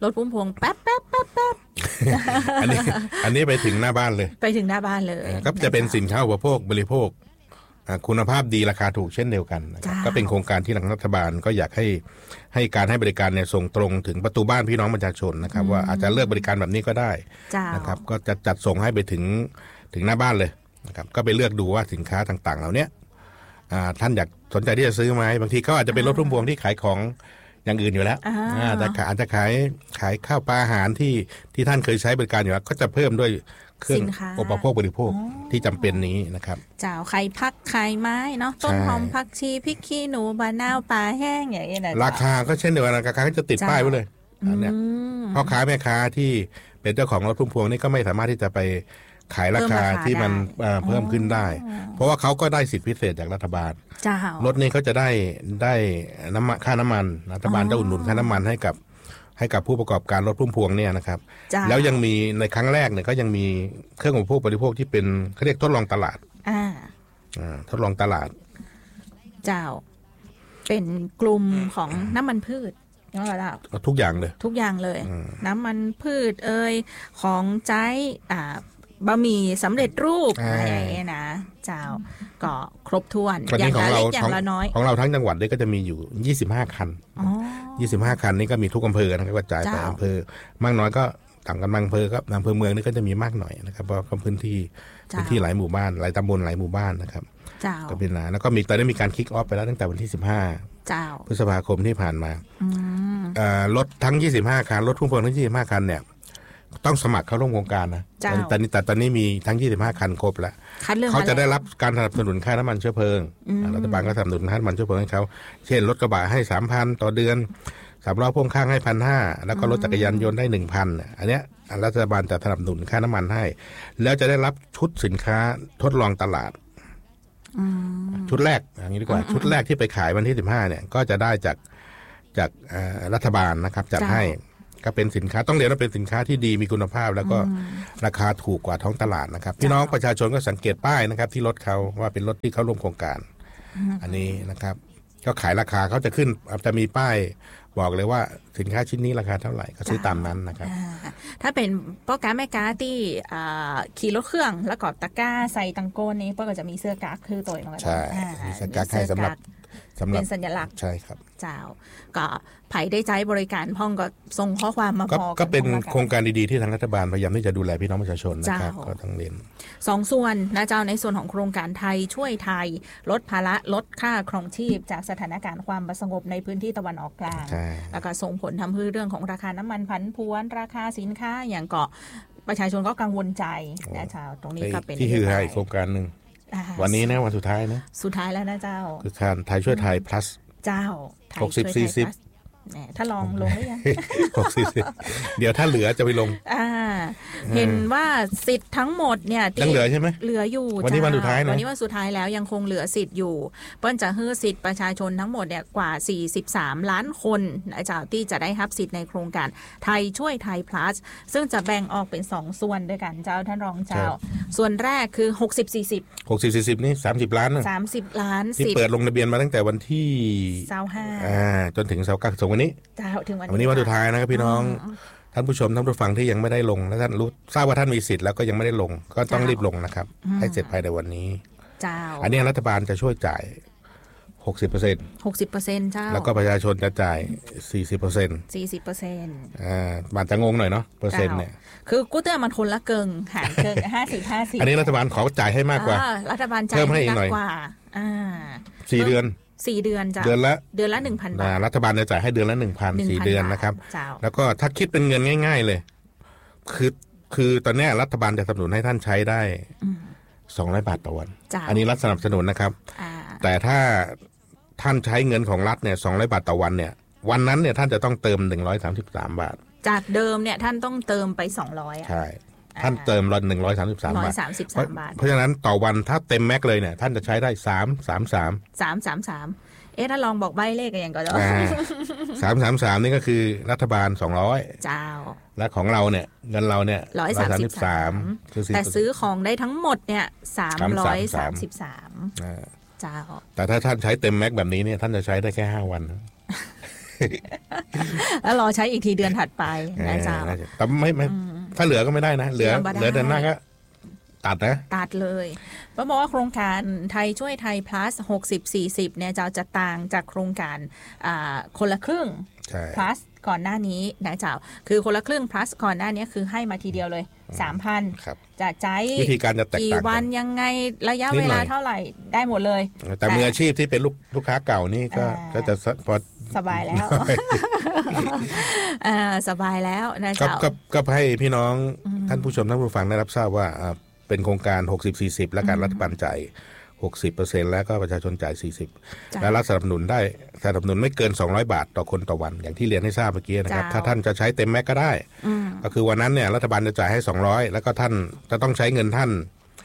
รถพุ่มพวงแป๊บแป๊บแป๊บแป๊บอันนี้ไปถึงหน้าบ้านเลยไปถึงหน้าบ้านเลยก็จะเป็นสินค้าอุปโภคบริโภคคุณภาพดีราคาถูกเช่นเดียวกันนะครับก็เป็นโครงการที่ทางรัฐบาลก็อยากให้การให้บริการเนี่ยส่งตรงถึงประตูบ้านพี่น้องประชาชนนะครับว่าอาจจะเลือกบริการแบบนี้ก็ได้นะครับก็จะจัดส่งให้ไปถึงหน้าบ้านเลยนะครับก็ไปเลือกดูว่าสินค้าต่างๆเหล่านี้ท่านอยากสนใจที่จะซื้อไหมบางทีก็อาจจะเป็นรถพุ่มพวงที่ขายของอย่างอื่นอยู่แล้วแต่อาจจะขายข้าวปลาอาหารที่ท่านเคยใช้บริการอยู่แล้วก็จะเพิ่มด้วยเครื่องอุปโภคบริโภคที่จำเป็นนี้นะครับเจ้าไข่พักไข่ไม้เนาะต้นหอมผักชีพริกขี้หนูบะนาวปลาแห้งอย่างนี้นะราคาก็เช่นเดียวกันราคาก็จะติดป้ายไว้เลยอันเนี้ยพ่อค้าแม่ค้าที่เป็นเจ้าของรถพุ่มพวงนี่ก็ไม่สามารถที่จะไปขายราคาที่มันเพิ่มขึ้นได้เพราะว่าเขาก็ได้สิทธิพิเศษจากรัฐบาลรถนี้เขาจะได้น้ำมันค่าน้ำมันรัฐบาลจะอุดหนุนค่าน้ำมันให้กับผู้ประกอบการรถพุ่มพวงเนี่ยนะครับแล้วยังมีในครั้งแรกเนี่ยก็ยังมีเครื่องอุปโภคบริโภคที่เป็นเขาเรียกทดลองตลาดทดลองตลาดเจ้าเป็นกลุ่มของน้ำมันพืชทุกอย่างเลยน้ำมันพืชของใช้บะหมี่สำเร็จรูปอะไรอย่างเงี้ยนะเจ้าก็ครบถ้วนอย่างละเล็กอย่างละน้อยของเราทั้งจังหวัดนี่ก็จะมีอยู่25คัน25คันนี่ก็มีทุกอำเภอนะครับกระจายไปอำเภอมากน้อยก็ต่างกันบางอำเภอครับอำเภอเมืองนี่ก็จะมีมากหน่อยนะครับเพราะพื้นที่หลายหมู่บ้านหลายตำบลหลายหมู่บ้านนะครับก็เป็นแล้วก็มีตอนนี้มีการคิกออฟไปแล้วตั้งแต่วันที่15พฤษภาคมที่ผ่านมารถทั้ง25คันรถพุ่มพวงทั้ง25คันเนี่ยต้องสมัครเข้าร่วมโครงการนะแต่ตอนนี้มีทั้ง25คันครบแล้วเขาจะได้รับการสนับสนุนค่าน้ำมันเชื้อเพลิงรัฐบาลก็สนับสนุนค่าน้ำมันเชื้อเพลิงให้เขาเช่นรถกระบะให้ 3,000 ต่อเดือน3ล้อพ่วงข้างให้ 1,500 แล้วก็รถจักรยานยนต์ได้ 1,000 อันเนี้ยรัฐบาลจะสนับสนุนค่าน้ำมันให้แล้วจะได้รับชุดสินค้าทดลองตลาดชุดแรกอย่างนี้ดีกว่าชุดแรกที่ไปขายวันที่15เนี่ยก็จะได้จากรัฐบาลนะครับจัดให้ก็เป็นสินค้าต้องเรียนว่าเป็นสินค้าที่ดีมีคุณภาพแล้วก็ราคาถูกกว่าท้องตลาดนะครับพี่น้องประชาชนก็สังเกตป้ายนะครับที่รถเขาว่าเป็นรถที่เขาร่วมโครงการอันนี้นะครับก็ขายราคาเขาจะขึ้นจะมีป้ายบอกเลยว่าสินค้าชิ้นนี้ราคาเท่าไหร่ก็ซื้อตามนั้นนะครับถ้าเป็นพ่อค้าแม่ค้าที่ขี่รถเครื่องแล้วก็ตะกร้าใส่ตังโกนนี้ก็จะมีเสื้อกั๊กคือตัวมันใช่มีเสื้อกั๊กให้สำหรับเป็นสัญลักษณ์ใช่ครับเจ้าก็ไผ่ได้ใช้บริการพ่องก็ส่งข้อความมาบอกก็เป็นโครงการดีๆที่ทางรัฐบาลพยายามที่จะดูแลพี่น้องประชาชนนะครับก็ต้องเรียน 2ส่วนนะเจ้าในส่วนของโครงการไทยช่วยไทยลดภาระลดค่าครองชีพจากสถานการณ์ความไม่สงบในพื้นที่ตะวันออกกลางแล้วก็ส่งผลทำให้เรื่องของราคาน้ำมันผันผวนราคาสินค้าอย่างเกาะประชาชนก็กังวลใจนะเจ้าตรงนี้ก็เป็นที่ฮือฮาอีกโครงการนึงวันนี้นะวันสุดท้ายนะสุดท้ายแล้วนะเจ้าคือการไทยช่วยไทย plus เจ้า 60-40 ถ้าลองลงได้ยัง 60เดี๋ยวถ้าเหลือจะไปลงเห็นว่าสิทธิ์ทั้งหมดเนี่ยยังเหลือใช่ไหมเหลืออยู่วันนี้วันสุดท้ายนะวันนี้วันสุดท้ายแล้วยังคงเหลือสิทธิ์อยู่เปิ้ลจะให้สิทธิ์ประชาชนทั้งหมดเนี่ยกว่า43ล้านคนนะเจ้าที่จะได้รับสิทธิ์ในโครงการไทยช่วยไทย plus ซึ่งจะแบ่งออกเป็น2ส่วนด้วยกันเจ้าท่านรองเจ้าส่วนแรกคือ 60-40นี่30ล้านนะ 30ล้านที่เปิดลงทะเบียนมาตั้งแต่วันที่ 25 จนถึง29วันนี้ถึงวันนี้วันสุดท้ายนะครับพี่น้องท่านผู้ชมท่านผู้ฟังที่ยังไม่ได้ลงและท่านรู้ทราบว่าท่านมีสิทธิ์แล้วก็ยังไม่ได้ลงก็ต้องรีบลงนะครับให้เสร็จภายในวันนี้อันนี้รัฐบาลจะช่วยจ่าย60% เจ้าแล้วก็ประชาชนจะจ่าย 40% บาทจะงงหน่อยเนาะเปอร์เซ็นต์เนี่ยคือกู้เตือมันคนละเกิงหารเกิง50-50 อันนี้รัฐบาลขอจ่ายให้มากกว่ารัฐบาลจ่ายเพิ่มให้อีกหน่อยกว่า 4 เดือน 4 เดือนจ้ะเดือนละ 1,000 บาทรัฐบาลจะจ่ายให้เดือนละ 1,000 4 เดือนนะครับแล้วก็ถ้าคิดเป็นเงินง่ายๆเลยคือตอนนี้รัฐบาลจะสนับสนุนให้ท่านใช้ได้200 บาทต่อวันอันนี้รัฐสนับสนุนนะครับแต่ถ้าท่านใช้เงินของรัฐเนี่ย200 บาทต่อวันเนี่ยวันนั้นเนี่ยท่านจะต้องเติม133 บาทจากเดิมเนี่ยท่านต้องเติมไป200 ใช่ท่านเติม133 บาทเพราะฉะนั้นต่อวันถ้าเต็มแม็กเลยเนี่ยท่านจะใช้ได้ 333ถ้าลองบอกใบเลขกันอย่างก็ได้ 333นี่ก็คือรัฐบาล200 เจ้าและของเราเนี่ยเงินเราเนี่ย 133แต่ซื้อของได้ทั้งหมดเนี่ย333เจ้าแต่ถ้าท่านใช้เต็มแม็กแบบนี้เนี่ยท่านจะใช้ได้แค่5 วันแล้วรอใช้อีกทีเดือนถัดไปนะเจ้าแต่ไม่ถ้าเหลือก็ไม่ได้นะเหลือเดือนหน้าก็ตัดเลยเพราะบอกว่าโครงการไทยช่วยไทย plus 60-40เนี่ยจะต่างจากโครงการคนละครึ่ง plus ก่อนหน้านี้นะเจ้าคือคนละครึ่ง plus ก่อนหน้านี้คือให้มาทีเดียวเลย 3,000 จะใช้วิธีการจะแตกต่างกี่วันยังไงระยะเวลาเท่าไหร่ได้หมดเลยแต่มืออาชีพที่เป็นลูกค้าเก่านี่ก็จะพอสบายแล้วสบายแล้วนะเจ้าก็ให้พี่น้องท่านผู้ชมท่านผู้ฟังได้รับทราบว่าเป็นโครงการ 60-40 และการรัฐบาลจ่าย 60% แล้วก็ประชาชนจ่าย 40%และรัฐสนับสนุนไม่เกิน200 บาทต่อคนต่อวันอย่างที่เรียนให้ทราบเมื่อกี้นะครับถ้าท่านจะใช้เต็มแม็กก็ได้ก็คือวันนั้นเนี่ยรัฐบาลจะจ่ายให้200แล้วก็ท่านจะต้องใช้เงินท่าน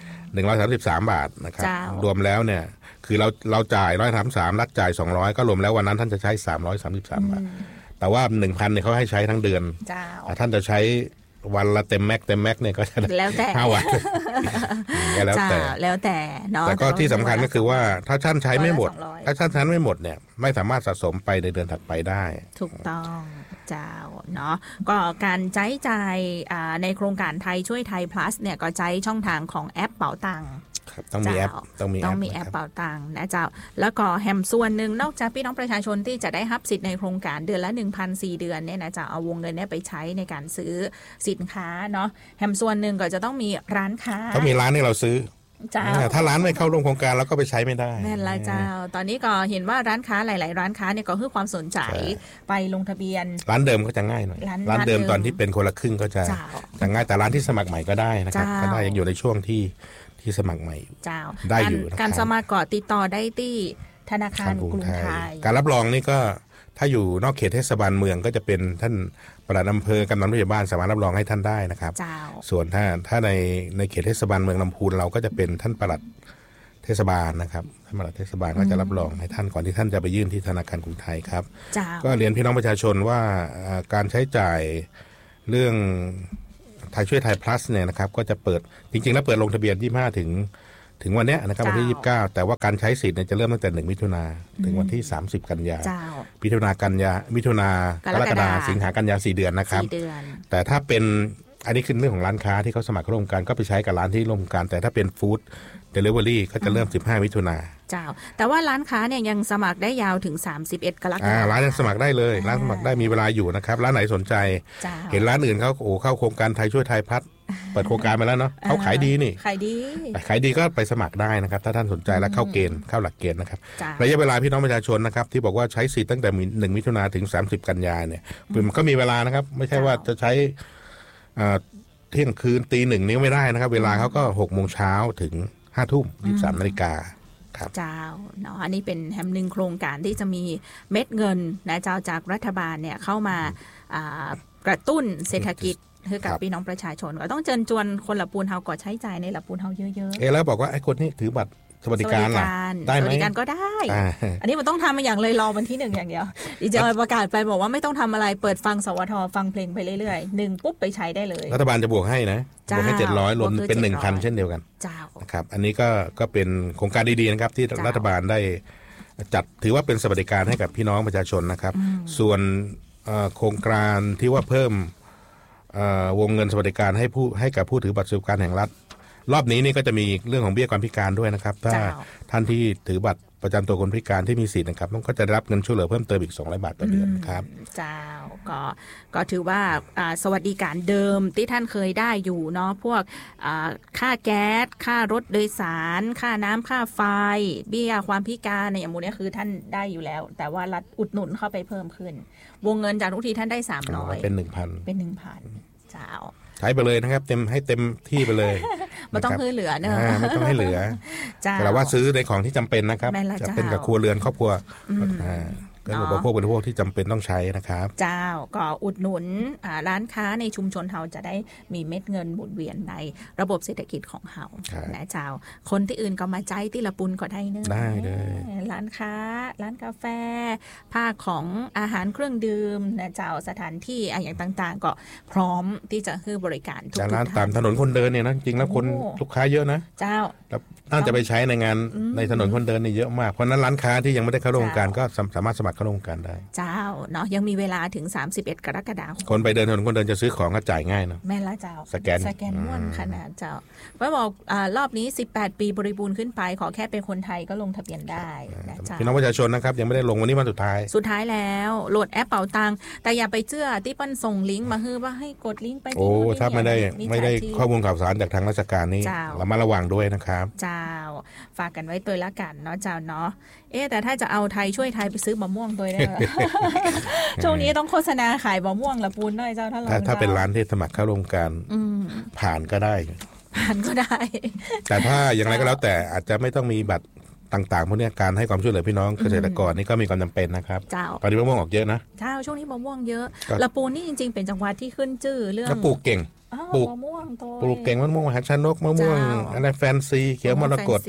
133 บาทนะครับรวมแล้วเนี่ยคือเราจ่าย133รัฐจ่าย200ก็รวมแล้ววันนั้นท่านจะใช้333 บาทแต่ว่า 1,000 เนี่ยเขาให้ใช้ทั้งเดือนท่านจะใช้วันละเต็มแม็กเนี่ยก็จะแล้วแต่ 5 วันแล้วแต่เนาะแต่ก็ที่สำคัญก็คือว่าถ้าท่านใช้ไม่หมดเนี่ยไม่สามารถสะสมไปในเดือนถัดไปได้ถูกต้องเจ้าเนาะก็การใช้จ่ายในโครงการไทยช่วยไทย plus เนี่ยก็ใช้ช่องทางของแอปเป๋าตังค์ต้องมีแอปเป๋าตังค์นะเจ้าแล้วก็แฮมส่วนหนึ่งนอกจากพี่น้องประชาชนที่จะได้รับสิทธิ์ในโครงการเดือนละ 1,400 เดือนเนี่ยนะเจ้าเอาวงเงินเนี่ยไปใช้ในการซื้อสินค้าเนาะแฮมส่วนหนึ่งก็จะต้องมีร้านค้าต้องมีร้านให้เราซื้อถ้าร้านไม่เข้าร่วมโครงการเราก็ไปใช้ไม่ได้นั่นละเจ้าตอนนี้ก็เห็นว่าร้านค้าหลายๆร้านค้าเนี่ยก็คือความสนใจไปลงทะเบียนร้านเดิมก็จะง่ายหน่อยร้านเดิมตอนที่เป็นคนละครึ่งก็จะง่ายแต่ร้านที่สมัครใหม่ก็ได้นะครับก็ได้ยังอยู่ในช่วงที่สมัครใหม่ได้อยู่การสมัครก็ติดต่อได้ที่ธนาคารกรุงไทยการรับรองนี่ก็ถ้าอยู่นอกเขตเทศบาลเมืองก็จะเป็นท่านปลัดอำเภอกำนันผู้ใหญ่บ้านสามารถรับรองให้ท่านได้นะครับส่วนถ้าในเขตเทศบาลเมืองลำพูนเราก็จะเป็นท่านปลัดเทศบาลนะครับท่านปลัดเทศบาลก็จะรับรองให้ท่านก่อนที่ท่านจะไปยื่นที่ธนาคารกรุงไทยครับก็เรียนพี่น้องประชาชนว่าการใช้จ่ายเรื่องไทยช่วยไทย plus เนี่ยนะครับก็จะเปิดจริงๆแล้วเปิดลงทะเบียน25ถึงวันนี้นะครับวันที่29แต่ว่าการใช้สิทธิ์เนี่ยจะเริ่มตั้งแต่1 มิถุนาถึงวันที่30 กันยามิถุนากรกฎาสิงหากันยา4 เดือนนะครับแต่ถ้าเป็นอันนี้คือเรื่องของร้านค้าที่เขาสมัครร่วมกันก็ไปใช้กับร้านที่ร่วมกันแต่ถ้าเป็นฟู้ดเดลิเวอรี่ก็จะเริ่ม15 มิถุนาแต่ว่าร้านค้าเนี่ยยังสมัครได้ยาวถึง31 กรกฎาคมร้านยังสมัครได้เลยร้านสมัครได้มีเวลาอยู่นะครับร้านไหนสนใจเห็นร้านอื่นเขาเข้าโครงการไทยช่วยไทยพัฒน์เปิดโครงการมาแล้วเนาะเขาขายดีนี่ขายดีก็ไปสมัครได้นะครับถ้าท่านสนใจและเข้าเกณฑ์เข้าหลักเกณฑ์นะครับระยะเวลาพี่น้องประชาชนนะครับที่บอกว่าใช้สิทธิ์ตั้งแต่1 มิถุนาถึง30 กันยาเนี่ยมันก็มีเวลานะครับไม่ใช่ว่าจะใช้เที่ยงคืนตีหนึ่งนี้ไม่ได้นะครับเวลาเขาก็6 โมงเช้าถึง5 ทุ่ม23 นาฬิกาเจ้าเนาะอันนี้เป็นแฮมหนึ่งโครงการที่จะมีเม็ดเงินนะเจ้าจากรัฐบาลเนี่ยเข้ามากระตุ้นเศรษฐกิจคือกับพี่น้องประชาชนก็ต้องเชิญชวนคนละปูนเฮาก่อใช้จ่ายในละปูนเฮาเยอะๆแล้วบอกว่าไอ้คนนี้ถือบัตรสวัสดิการล่ะได้ไหมสวัสดิการก็ได้อันนี้มันต้องทำมาอย่างเลยรอวันที่1อย่างเดียวดิจะประกาศไปบอกว่าไม่ต้องทำอะไรเปิดฟังสวทฟังเพลงไปเรื่อยๆ1ปุ๊บไปใช้ได้เลยรัฐบาลจะบวกให้นะบวกให้700รวมเป็น 1,000 เช่นเดียวกันนะครับอันนี้ก็เป็นโครงการดีๆนะครับที่รัฐบาลได้จัดถือว่าเป็นสวัสดิการให้กับพี่น้องประชาชนนะครับส่วนโครงการที่ว่าเพิ่มวงเงินสวัสดิการให้กับผู้ถือบัตรสวัสดิการแห่งรัฐรอบนี้นี่ก็จะมีเรื่องของเบี้ยความพิการด้วยนะครับถ้าท่านที่ถือบัตรประจำตัวคนพิการที่มีสิทธิ์นะครับก็จะได้รับเงินช่วยเหลือเพิ่มเติมอีก200 บาทต่อเดือนครับเจ้าก็ถือว่าสวัสดิการเดิมที่ท่านเคยได้อยู่เนาะพวกค่าแก๊สค่ารถโดยสารค่าน้ำค่าไฟเบี้ยความพิการในอย่างมูลนี้คือท่านได้อยู่แล้วแต่ว่ารัฐอุดหนุนเข้าไปเพิ่มขึ้นวงเงินจากทุกทีท่านได้300 เป็น 1,000 เจ้าใช้ไปเลยนะครับให้เต็มที่ไปเลยไม่ต้องให้เหลือเนอะไม่ต้องให้เหลือแต่ว่าซื้อในของที่จำเป็นนะครับจะเป็นกับครัวเรือนครอบครัวก็อุปโภคบริโภคที่จำเป็นต้องใช้นะครับเจ้าก็อุดหนุนร้านค้าในชุมชนเราจะได้มีเม็ดเงินหมุนเวียนในระบบเศรษฐกิจของเรานะเจ้าคนที่อื่นก็มาใจที่ละปุนก็ได้เนอะได้เลยร้านค้าร้านกาแฟภาคของอาหารเครื่องดื่มนะเจ้าสถานที่อย่างต่างๆก็พร้อมที่จะให้บริการทุกร้านตามถนนคนเดินเนี่ยนะจริงแล้วคนลูกค้าเยอะนะเจ้าน่าจะไปใช้ในงานในถนนคนเดินนี่เยอะมากเพราะนั้นร้านค้าที่ยังไม่ได้เข้าโครงการก็สามารถสมัครเข้าโครงการได้เจ้าเนาะยังมีเวลาถึง31กรกฎาคมคนไปเดินถนนคนเดินจะซื้อของก็จ่ายง่ายเนาะแม่ละเจ้าสแกนม้วนขนาดเจ้าไว้บอกรอบนี้18ปีบริบูรณ์ขึ้นไปขอแค่เป็นคนไทยก็ลงทะเบียนได้นะเจ้าพี่น้องประชาชนนะครับยังไม่ได้ลงวันนี้วันสุดท้ายแล้วโหลดแอปเป๋าตังแต่อย่าไปเชื่อที่ปั้นส่งลิงก์มาฮือว่าให้กดลิงก์ไปโอ้ถ้าไม่ได้ข้อมูลข่าวสารจากทางราชการนี่ระมัดระวังด้วยนะครับเจ้าฝากกันไว้ตัวละกันเนาะเจ้าเนาะแต่ถ้าจะเอาไทยช่วยไทยไปซื้อมะม่วงตัวได้ช่วงนี้ต้องโฆษณาขายมะม่วงละปูนด้วยเจ้าถ้าเป็นร้านที่สมัครเข้าโครงการผ่านก็ได้แต่ถ้าอย่างไรก็แล้วแต่อาจจะไม่ต้องมีบัตรต่างๆพวกนี้การให้ความช่วยเหลือพี่น้องเกษตรกรนี่ก็มีความจำเป็นนะครับตอนนี้มะม่วงออกเยอะนะช่วงนี้มะม่วงเยอะละปูนนี่จริงๆเป็นจังหวัดที่ขึ้นชื่อเรื่องปลูกเก่งปลูกเก่งมะม่วงมหัศจรรย์มะม่วงอะไรแฟนซีเขียวมรกต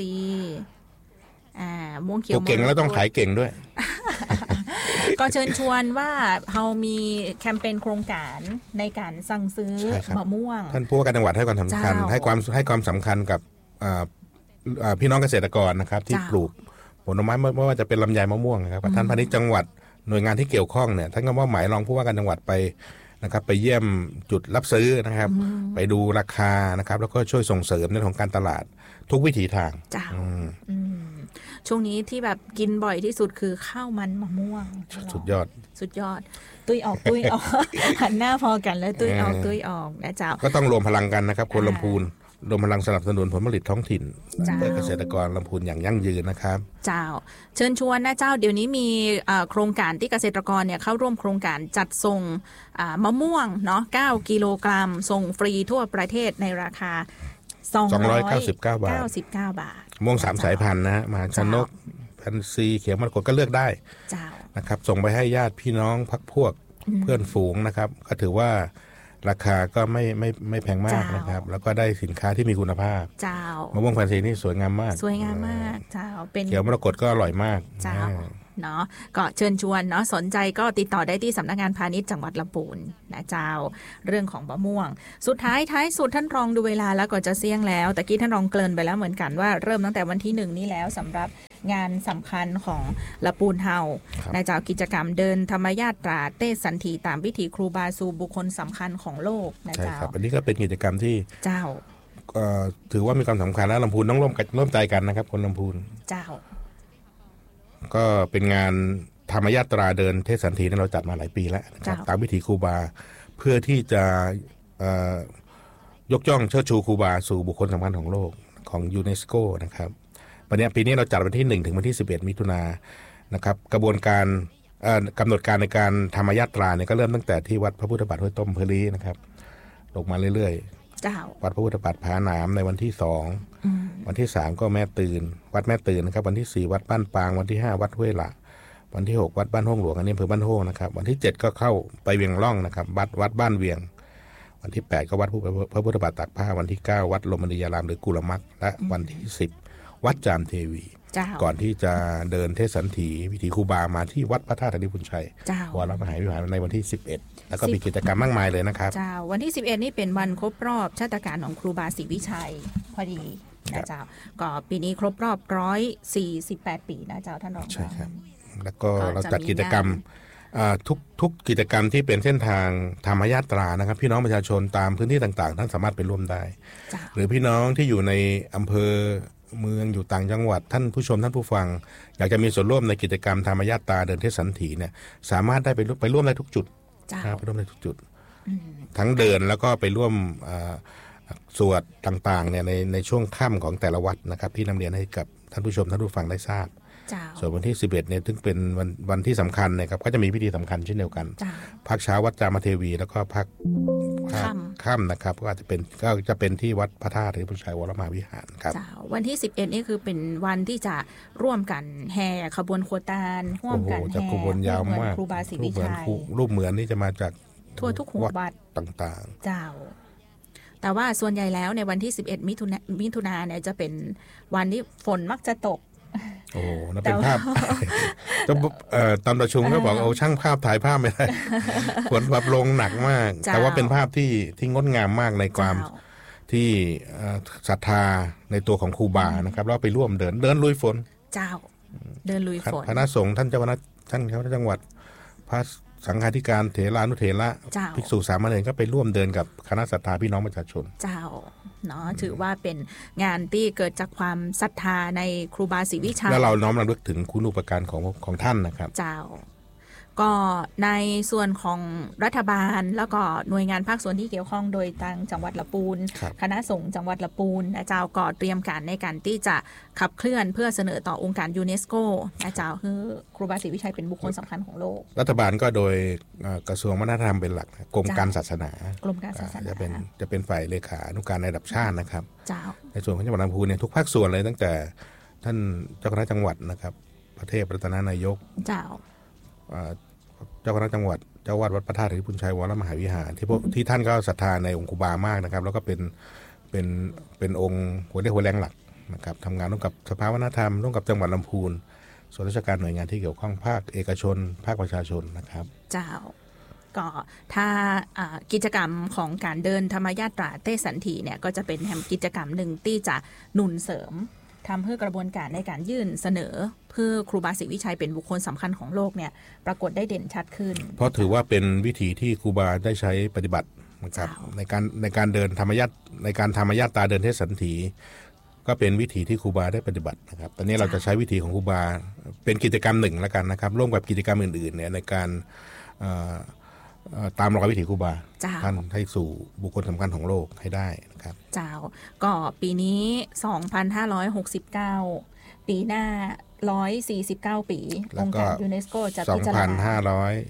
ม่วงเขียวปลูกเก่งแล้วต้องขายเก่งด้วยก็เชิญชวนว่าเรามีแคมเปญโครงการในการสั่งซื้อมะม่วงท่านผู้ว่าการจังหวัดให้ความสำคัญให้ความสำคัญกับพี่น้องเกษตรกรนะครับที่ปลูกผลไม้ไม่ว่าจะเป็นลำไยมะม่วงนะครับท่านพาณิชย์จังหวัดหน่วยงานที่เกี่ยวข้องเนี่ยท่านก็มอบหมายรองผู้ว่าการจังหวัดไปนะครับไปเยี่ยมจุดรับซื้อนะครับไปดูราคานะครับแล้วก็ช่วยส่งเสริมในเรื่องของการตลาดทุกวิถีทางช่วงนี้ที่แบบกินบ่อยที่สุดคือข้าวมันมะม่วงสุดยอดตุ้ยออกหันหน้าพอกันแล้วตุ้ยออกนะเจ้าก็ต้องรวมพลังกันนะครับคนลำพูนรวมพลังสนับสนุนผลผลิตท้องถิ่นเพื่อเกษตรกรลำพูนอย่างยั่งยืนนะครับเจ้าเชิญชวนนะเจ้าเดี๋ยวนี้มีโครงการที่เกษตรกรเนี่ยเข้าร่วมโครงการจัดส่งมะม่วงเนาะ9กิโลกรัมส่งฟรีทั่วประเทศในราคา 299 บาทม่วง3สายพันธุ์นะมหาชนกพันซีเขียวมรกตก็เลือกได้นะครับส่งไปให้ญาติพี่น้องพรรคพวกเพื่อนฝูงนะครับก็ถือว่าราคาก็ไม่แพงมากนะครับแล้วก็ได้สินค้าที่มีคุณภาพมะม่วงพันซีนี่สวยงามมากเจ้าเป็นเขียวมรกตก็อร่อยมากเนาะก็เชิญชวนเนาะสนใจก็ติดต่อได้ที่สำนักงานพาณิชย์จังหวัดลำพูนนะเจ้าเรื่องของมะม่วงสุดท้ายสุดท่านรองดูเวลาแล้วก็จะเสี่ยงแล้วแต่กี้ท่านรองเกริ่นไปแล้วเหมือนกันว่าเริ่มตั้งแต่วันที่1นี้แล้วสำหรับงานสำคัญของลำพูนเฮานะเจ้ากิจกรรมเดินธรรมญาตราเต้สันทีตามวิถีครูบาสู่บุคคลสำคัญของโลกนะเจ้าอันนี้ก็เป็นกิจกรรมที่เจ้าถือว่ามีความสำคัญและลำพูนต้องร่วมใจกันนะครับคนลำพูนเจ้าก็เป็นงานธรรมยาตราเดินเทศสันทีที่เราจัดมาหลายปีแล้วนะครับตามวิถีครูบาเพื่อที่จะยกย่องเชิดชูครูบาสู่บุคคลสำคัญของโลกของยูเนสโกนะครับปีนี้เราจัดวันที่1ถึงวันที่11มิถุนายนนะครับกระบวนการกำหนดการในการธรรมยาตราเนี่ยก็เริ่มตั้งแต่ที่วัดพระพุทธบาทห้วยต้มเพลีนะครับลงมาเรื่อยๆวัดพระพุทธบาทผาหนามในวันที่2วันที่3ก็แม่ตื่นวัดแม่ตื่นนะครับวันที่4วัดบ้านปางวันที่5วัดห้วยละวันที่6วัดบ้านห้องหลวงอันนี้อำเภอบ้านห้องนะครับวันที่7ก็เข้าไปเวียงร่องนะครับวัดบ้านเวียงวันที่8ก็วัดพระพุทธบาทตากผ้าวันที่9วัดลมณียารามหรือกุลมักและวันที่10วัดจามเทวีก่อนที่จะเดินเทศสันถีวิถีครูบามาที่วัดพระธาตุธนิพุนชัยวรมหาวิหารในวันที่11แล้วก็มีกิจกรรมมากมายเลยนะครับวันที่11นี่เป็นวันครบรอบชาตการของครูบาศรีวิชัยพอดีนะเจ้าก็ปีนี้ครบรอบ148ปีนะเจ้าท่านรองใช่ครับแล้วก็เราจัดกิจกรรมทุกกิจกรรมที่เป็นเส้นทางธรรมยาตรานะครับพี่น้องประชาชนตามพื้นที่ต่างๆท่านสามารถไปร่วมได้หรือพี่น้องที่อยู่ในอำเภอเมืองอยู่ต่างจังหวัดท่านผู้ชมท่านผู้ฟังอยากจะมีส่วนร่วมในกิจกรรมธรรมยาตราเดินเทศสันถีเนี่ยสามารถได้ไปร่วมได้ทุกจุดไปร่วมได้ทุกจุดทั้งเดินแล้วก็ไปร่วมสวดต่างๆเนี่ยในช่วงค่ำของแต่ละวัดนะครับที่นำเรียนให้กับท่านผู้ชมท่านผู้ฟังได้ทราบส่วนวันที่11เนี่ยซึ่งเป็นวันที่สำคัญนะครับก็จะมีพิธีสำคัญเช่นเดียวกันภาคเช้าวัดจามเทวีแล้วก็ภาคค่ำนะครับก็จะเป็นที่วัดพระธาตุธนิพุนชัยวรมหาวิหารครับวันที่11นี่คือเป็นวันที่จะร่วมกันแห่ขบวนโคตารร่วมกันแห่ขบวนยาวมากครูบาศรีวิชัยรูปเหมือนนี่จะมาจากทั่วทุกหัววัดต่างๆเจ้าแต่ว่าส่วนใหญ่แล้วในวันที่11มิถุนายนเนี่ยจะเป็นวันที่ฝนมักจะตกโอ้นั่นเป็นภาพตอนประชุมก็บอกช่างภาพถ่ายภาพไม่ได้ฝนแบบลงหนักมากแต่ว่าเป็นภาพที่งดงามมากในความที่ศรัทธาในตัวของครูบานะครับแล้วไปร่วมเดินลุยฝนเจ้าเดินลุยฝนคณะสงฆ์ท่านเจ้าคณะจังหวัดพระสังฆาธิการเถรานุเถระภิกษุสามเณรก็ไปร่วมเดินกับคณะศรัทธาพี่น้องประชาชนเจ้าเนาะถือว่าเป็นงานที่เกิดจากความศรัทธาในครูบาศรีวิชัยแล้วเราน้อมรำลึกถึงคุณูปการของท่านนะครับเจ้าก็ในส่วนของรัฐบาลแล้วก็หน่วยงานภาคส่วนที่เกี่ยวข้องโดยทางจังหวัดละปูนคณะสงฆ์จังหวัดละปูนนะเจ้าก็เตรียมการในการที่จะขับเคลื่อนเพื่อเสนอต่อองค์การยูเนสโกนะเจ้าคือครูบาศรีวิชัยเป็นบุคคลสำคัญของโลกรัฐบาลก็โดยกระทรวงวัฒนธรรมเป็นหลักกรมการศาสนาจะเป็นฝ่ายเลขานุการในระดับชาตินะครับในส่วนของจังหวัดลำพูนเนี่ยทุกภาคส่วนเลยตั้งแต่ท่านเจ้าคณะจังหวัดนะครับพระเทพรัตนนายกเจ้าคณะจังหวัดเจ้าวาดวัดพระธาตุธิพุนชัยวรมหาวิหารที่ท่านก็ศรัทธาในองค์ครูบามากนะครับแล้วก็เป็นองค์หัวเรี่ยวหัวแรงหลักนะครับทำงานร่วมกับสภาวัฒนธรรมร่วมกับจังหวัดลำพูนส่วนราชการหน่วยงานที่เกี่ยวข้องภาคเอกชนภาคประชาชนนะครับเจ้าก็ถ้ากิจกรรมของการเดินธรรมยาตราเทศสันถีเนี่ยก็จะเป็นกิจกรรมหนึ่งที่จะหนุนเสริมทำเพื่อกระบวนการในการยื่นเสนอเพื่อครูบาศรีวิชัยเป็นบุคคลสำคัญของโลกเนี่ยปรากฏได้เด่นชัดขึ้นเพราะถือว่าเป็นวิธีที่ครูบาได้ใช้ปฏิบัตินะครับในการเดินธรรมยาตในการธรรมยาตราเดินเทศสันถีก็เป็นวิธีที่ครูบาได้ปฏิบัตินะครับตอนนี้เราจะใช้วิธีของครูบาเป็นกิจกรรมหนึ่งแล้วกันนะครับร่วมกับกิจกรรมอื่นๆเนี่ยในการตามรอยวิถีครูบาท่านให้สู่บุคคลสำคัญของโลกให้ได้นะครับเจ้าก็ปีนี้2569ปีหน้า149ปีองค์การยูเนสโกจะพิจารณา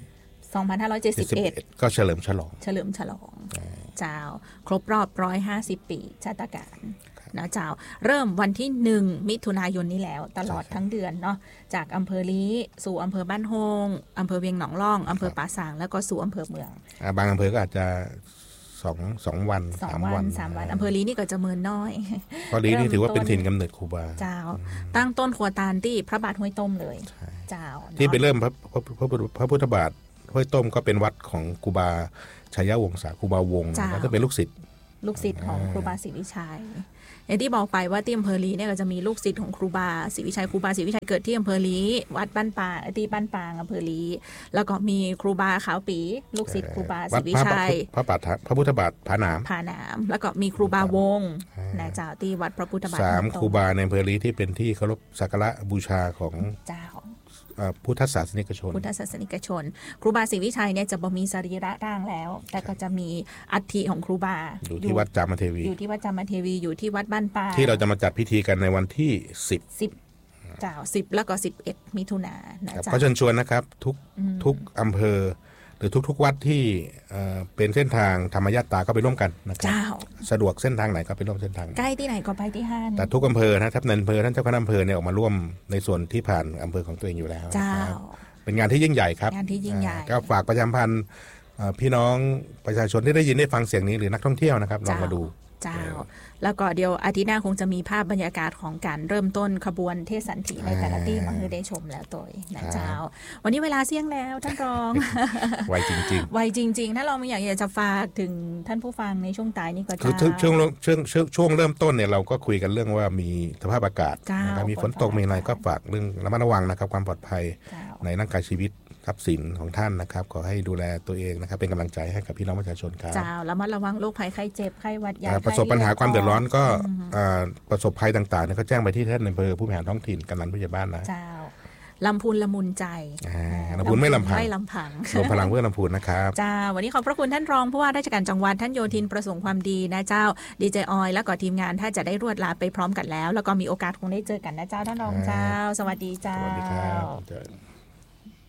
2571ก็เฉลิมฉลองเจ้าครบรอบ150ปีชาตการนะเจ้าเริ่มวันที่1มิถุนายนนี้แล้วตลอดทั้งเดือนเนาะจากอำเภอลี้สู่อำเภอบ้านโฮงอำเภอเวียงหนองล่องอำเภอป่าซางแล้วก็สู่อำเภอเมืองบางอำเภอก็อาจจะ2 วัน3 วันอำเภอลี้นี่ก็จะเมินน้อยเพราะลี้นี่ถือว่าเป็นถิ่นกำเนิดครูบาเจ้าตั้งต้นขัวตาลที่พระบาทห้วยต้มเลยเจ้าที่ไปเริ่มพระพุทธบาทห้วยต้มก็เป็นวัดของครูบาชัยวงศาครูบาวงศ์แล้วก็เป็นลูกศิษย์ของครูบาศรีวิชัยอย่างที่บอกไปว่าที่อำเภอลี้เนี่ยก็จะมีลูกศิษย์ของครูบาศรีวิชัยเกิดที่อำเภอลี้วัดบ้านปางที่บ้านปางอำเภอลี้แล้วก็มีครูบาขาวปีลูกศิษย์ครูบาศรีวิชัยพระพุทธบาทผาหนามแล้วก็มีครูบาวงศ์นะเจ้าที่วัดพระพุทธบาท 3ครูบาในอำเภอลี้ที่เป็นที่เคารพสักการะบูชาของเจ้าพุทธศาสนิกชนครูบาศรีวิชัยเนี่ยจะบ่มีสรีระร่างแล้วแต่ก็จะมีอัฐิของครูบาอยู่ที่วัดจามเทวีอยู่ที่วัดบ้านป่าที่เราจะมาจัดพิธีกันในวันที่ 10เจ้า10แล้วก็11มิถุนายนนะก็เชิญชวนนะครับทุกอำเภอหรือทุกวัดที่เป็นเส้นทางธรรมยาตราก็ไปร่วมกันนะครับสะดวกเส้นทางไหนก็ไปร่วมเส้นทางใกล้ที่ไหนก็ไปที่ห้างแต่ทุกอำเภอนะท่านอำเภอท่านเจ้าคณะอำเภอเนี่ยออกมาร่วมในส่วนที่ผ่านอำเภอของตัวเองอยู่แล้วเป็นงานที่ยิ่งใหญ่ครับก็ฝากประชาสัมพันธ์พี่น้องประชาชนที่ได้ยินได้ฟังเสียงนี้หรือนักท่องเที่ยวนะครับลองมาดูแล้วก็เดี๋ยวอาทิตย์หน้าคงจะมีภาพบรรยากาศของการเริ่มต้นขบวนเทศสันถีในแต่ละที่มาให้ได้ชมแล้วตัวนะเจ้าวันนี้เวลาเสี่ยงแล้วท่านรองไวจริงๆถ้าเราไม่อยากจะฝากถึงท่านผู้ฟังในช่วงท้ายนี้ก็จะช่วงเริ่มต้นเนี่ยเราก็คุยกันเรื่องว่ามีสภาพอากาศมีฝนตกมีอะไรก็ฝากเรื่องระมัดระวังนะครับความปลอดภัยในร่างกายชีวิตทรัพย์สินของท่านนะครับขอให้ดูแลตัวเองนะครับเป็นกำลังใจให้กับพี่น้องประชาชนครับระมัดระวังโรคภัยไข้เจ็บไข้หวัดใหญ่ประสบปัญหาความเดือดร้อนก็ประสบภัยต่างๆเนี่ยก็แจ้งไปที่ท่านอำเภอผู้บริหารท้องถิ่นกำนันผู้ใหญ่บ้านนะลำพูนละมุนใจลำพูนไม่ลำพังรวมพลังเพื่อลำพูนนะครับวันนี้ขอบพระคุณท่านรองผู้ว่าราชการจังหวัดท่านโยธินประสงค์ความดีนะเจ้าดีเจออยและก็ทีมงานถ้าจะได้รวดลาไปพร้อมกันแล้วก็มีโอกาสคงได้เจอกันนะเจ้าท่านรองเจ้าสวัสดีเจ้าสวัสดีครับ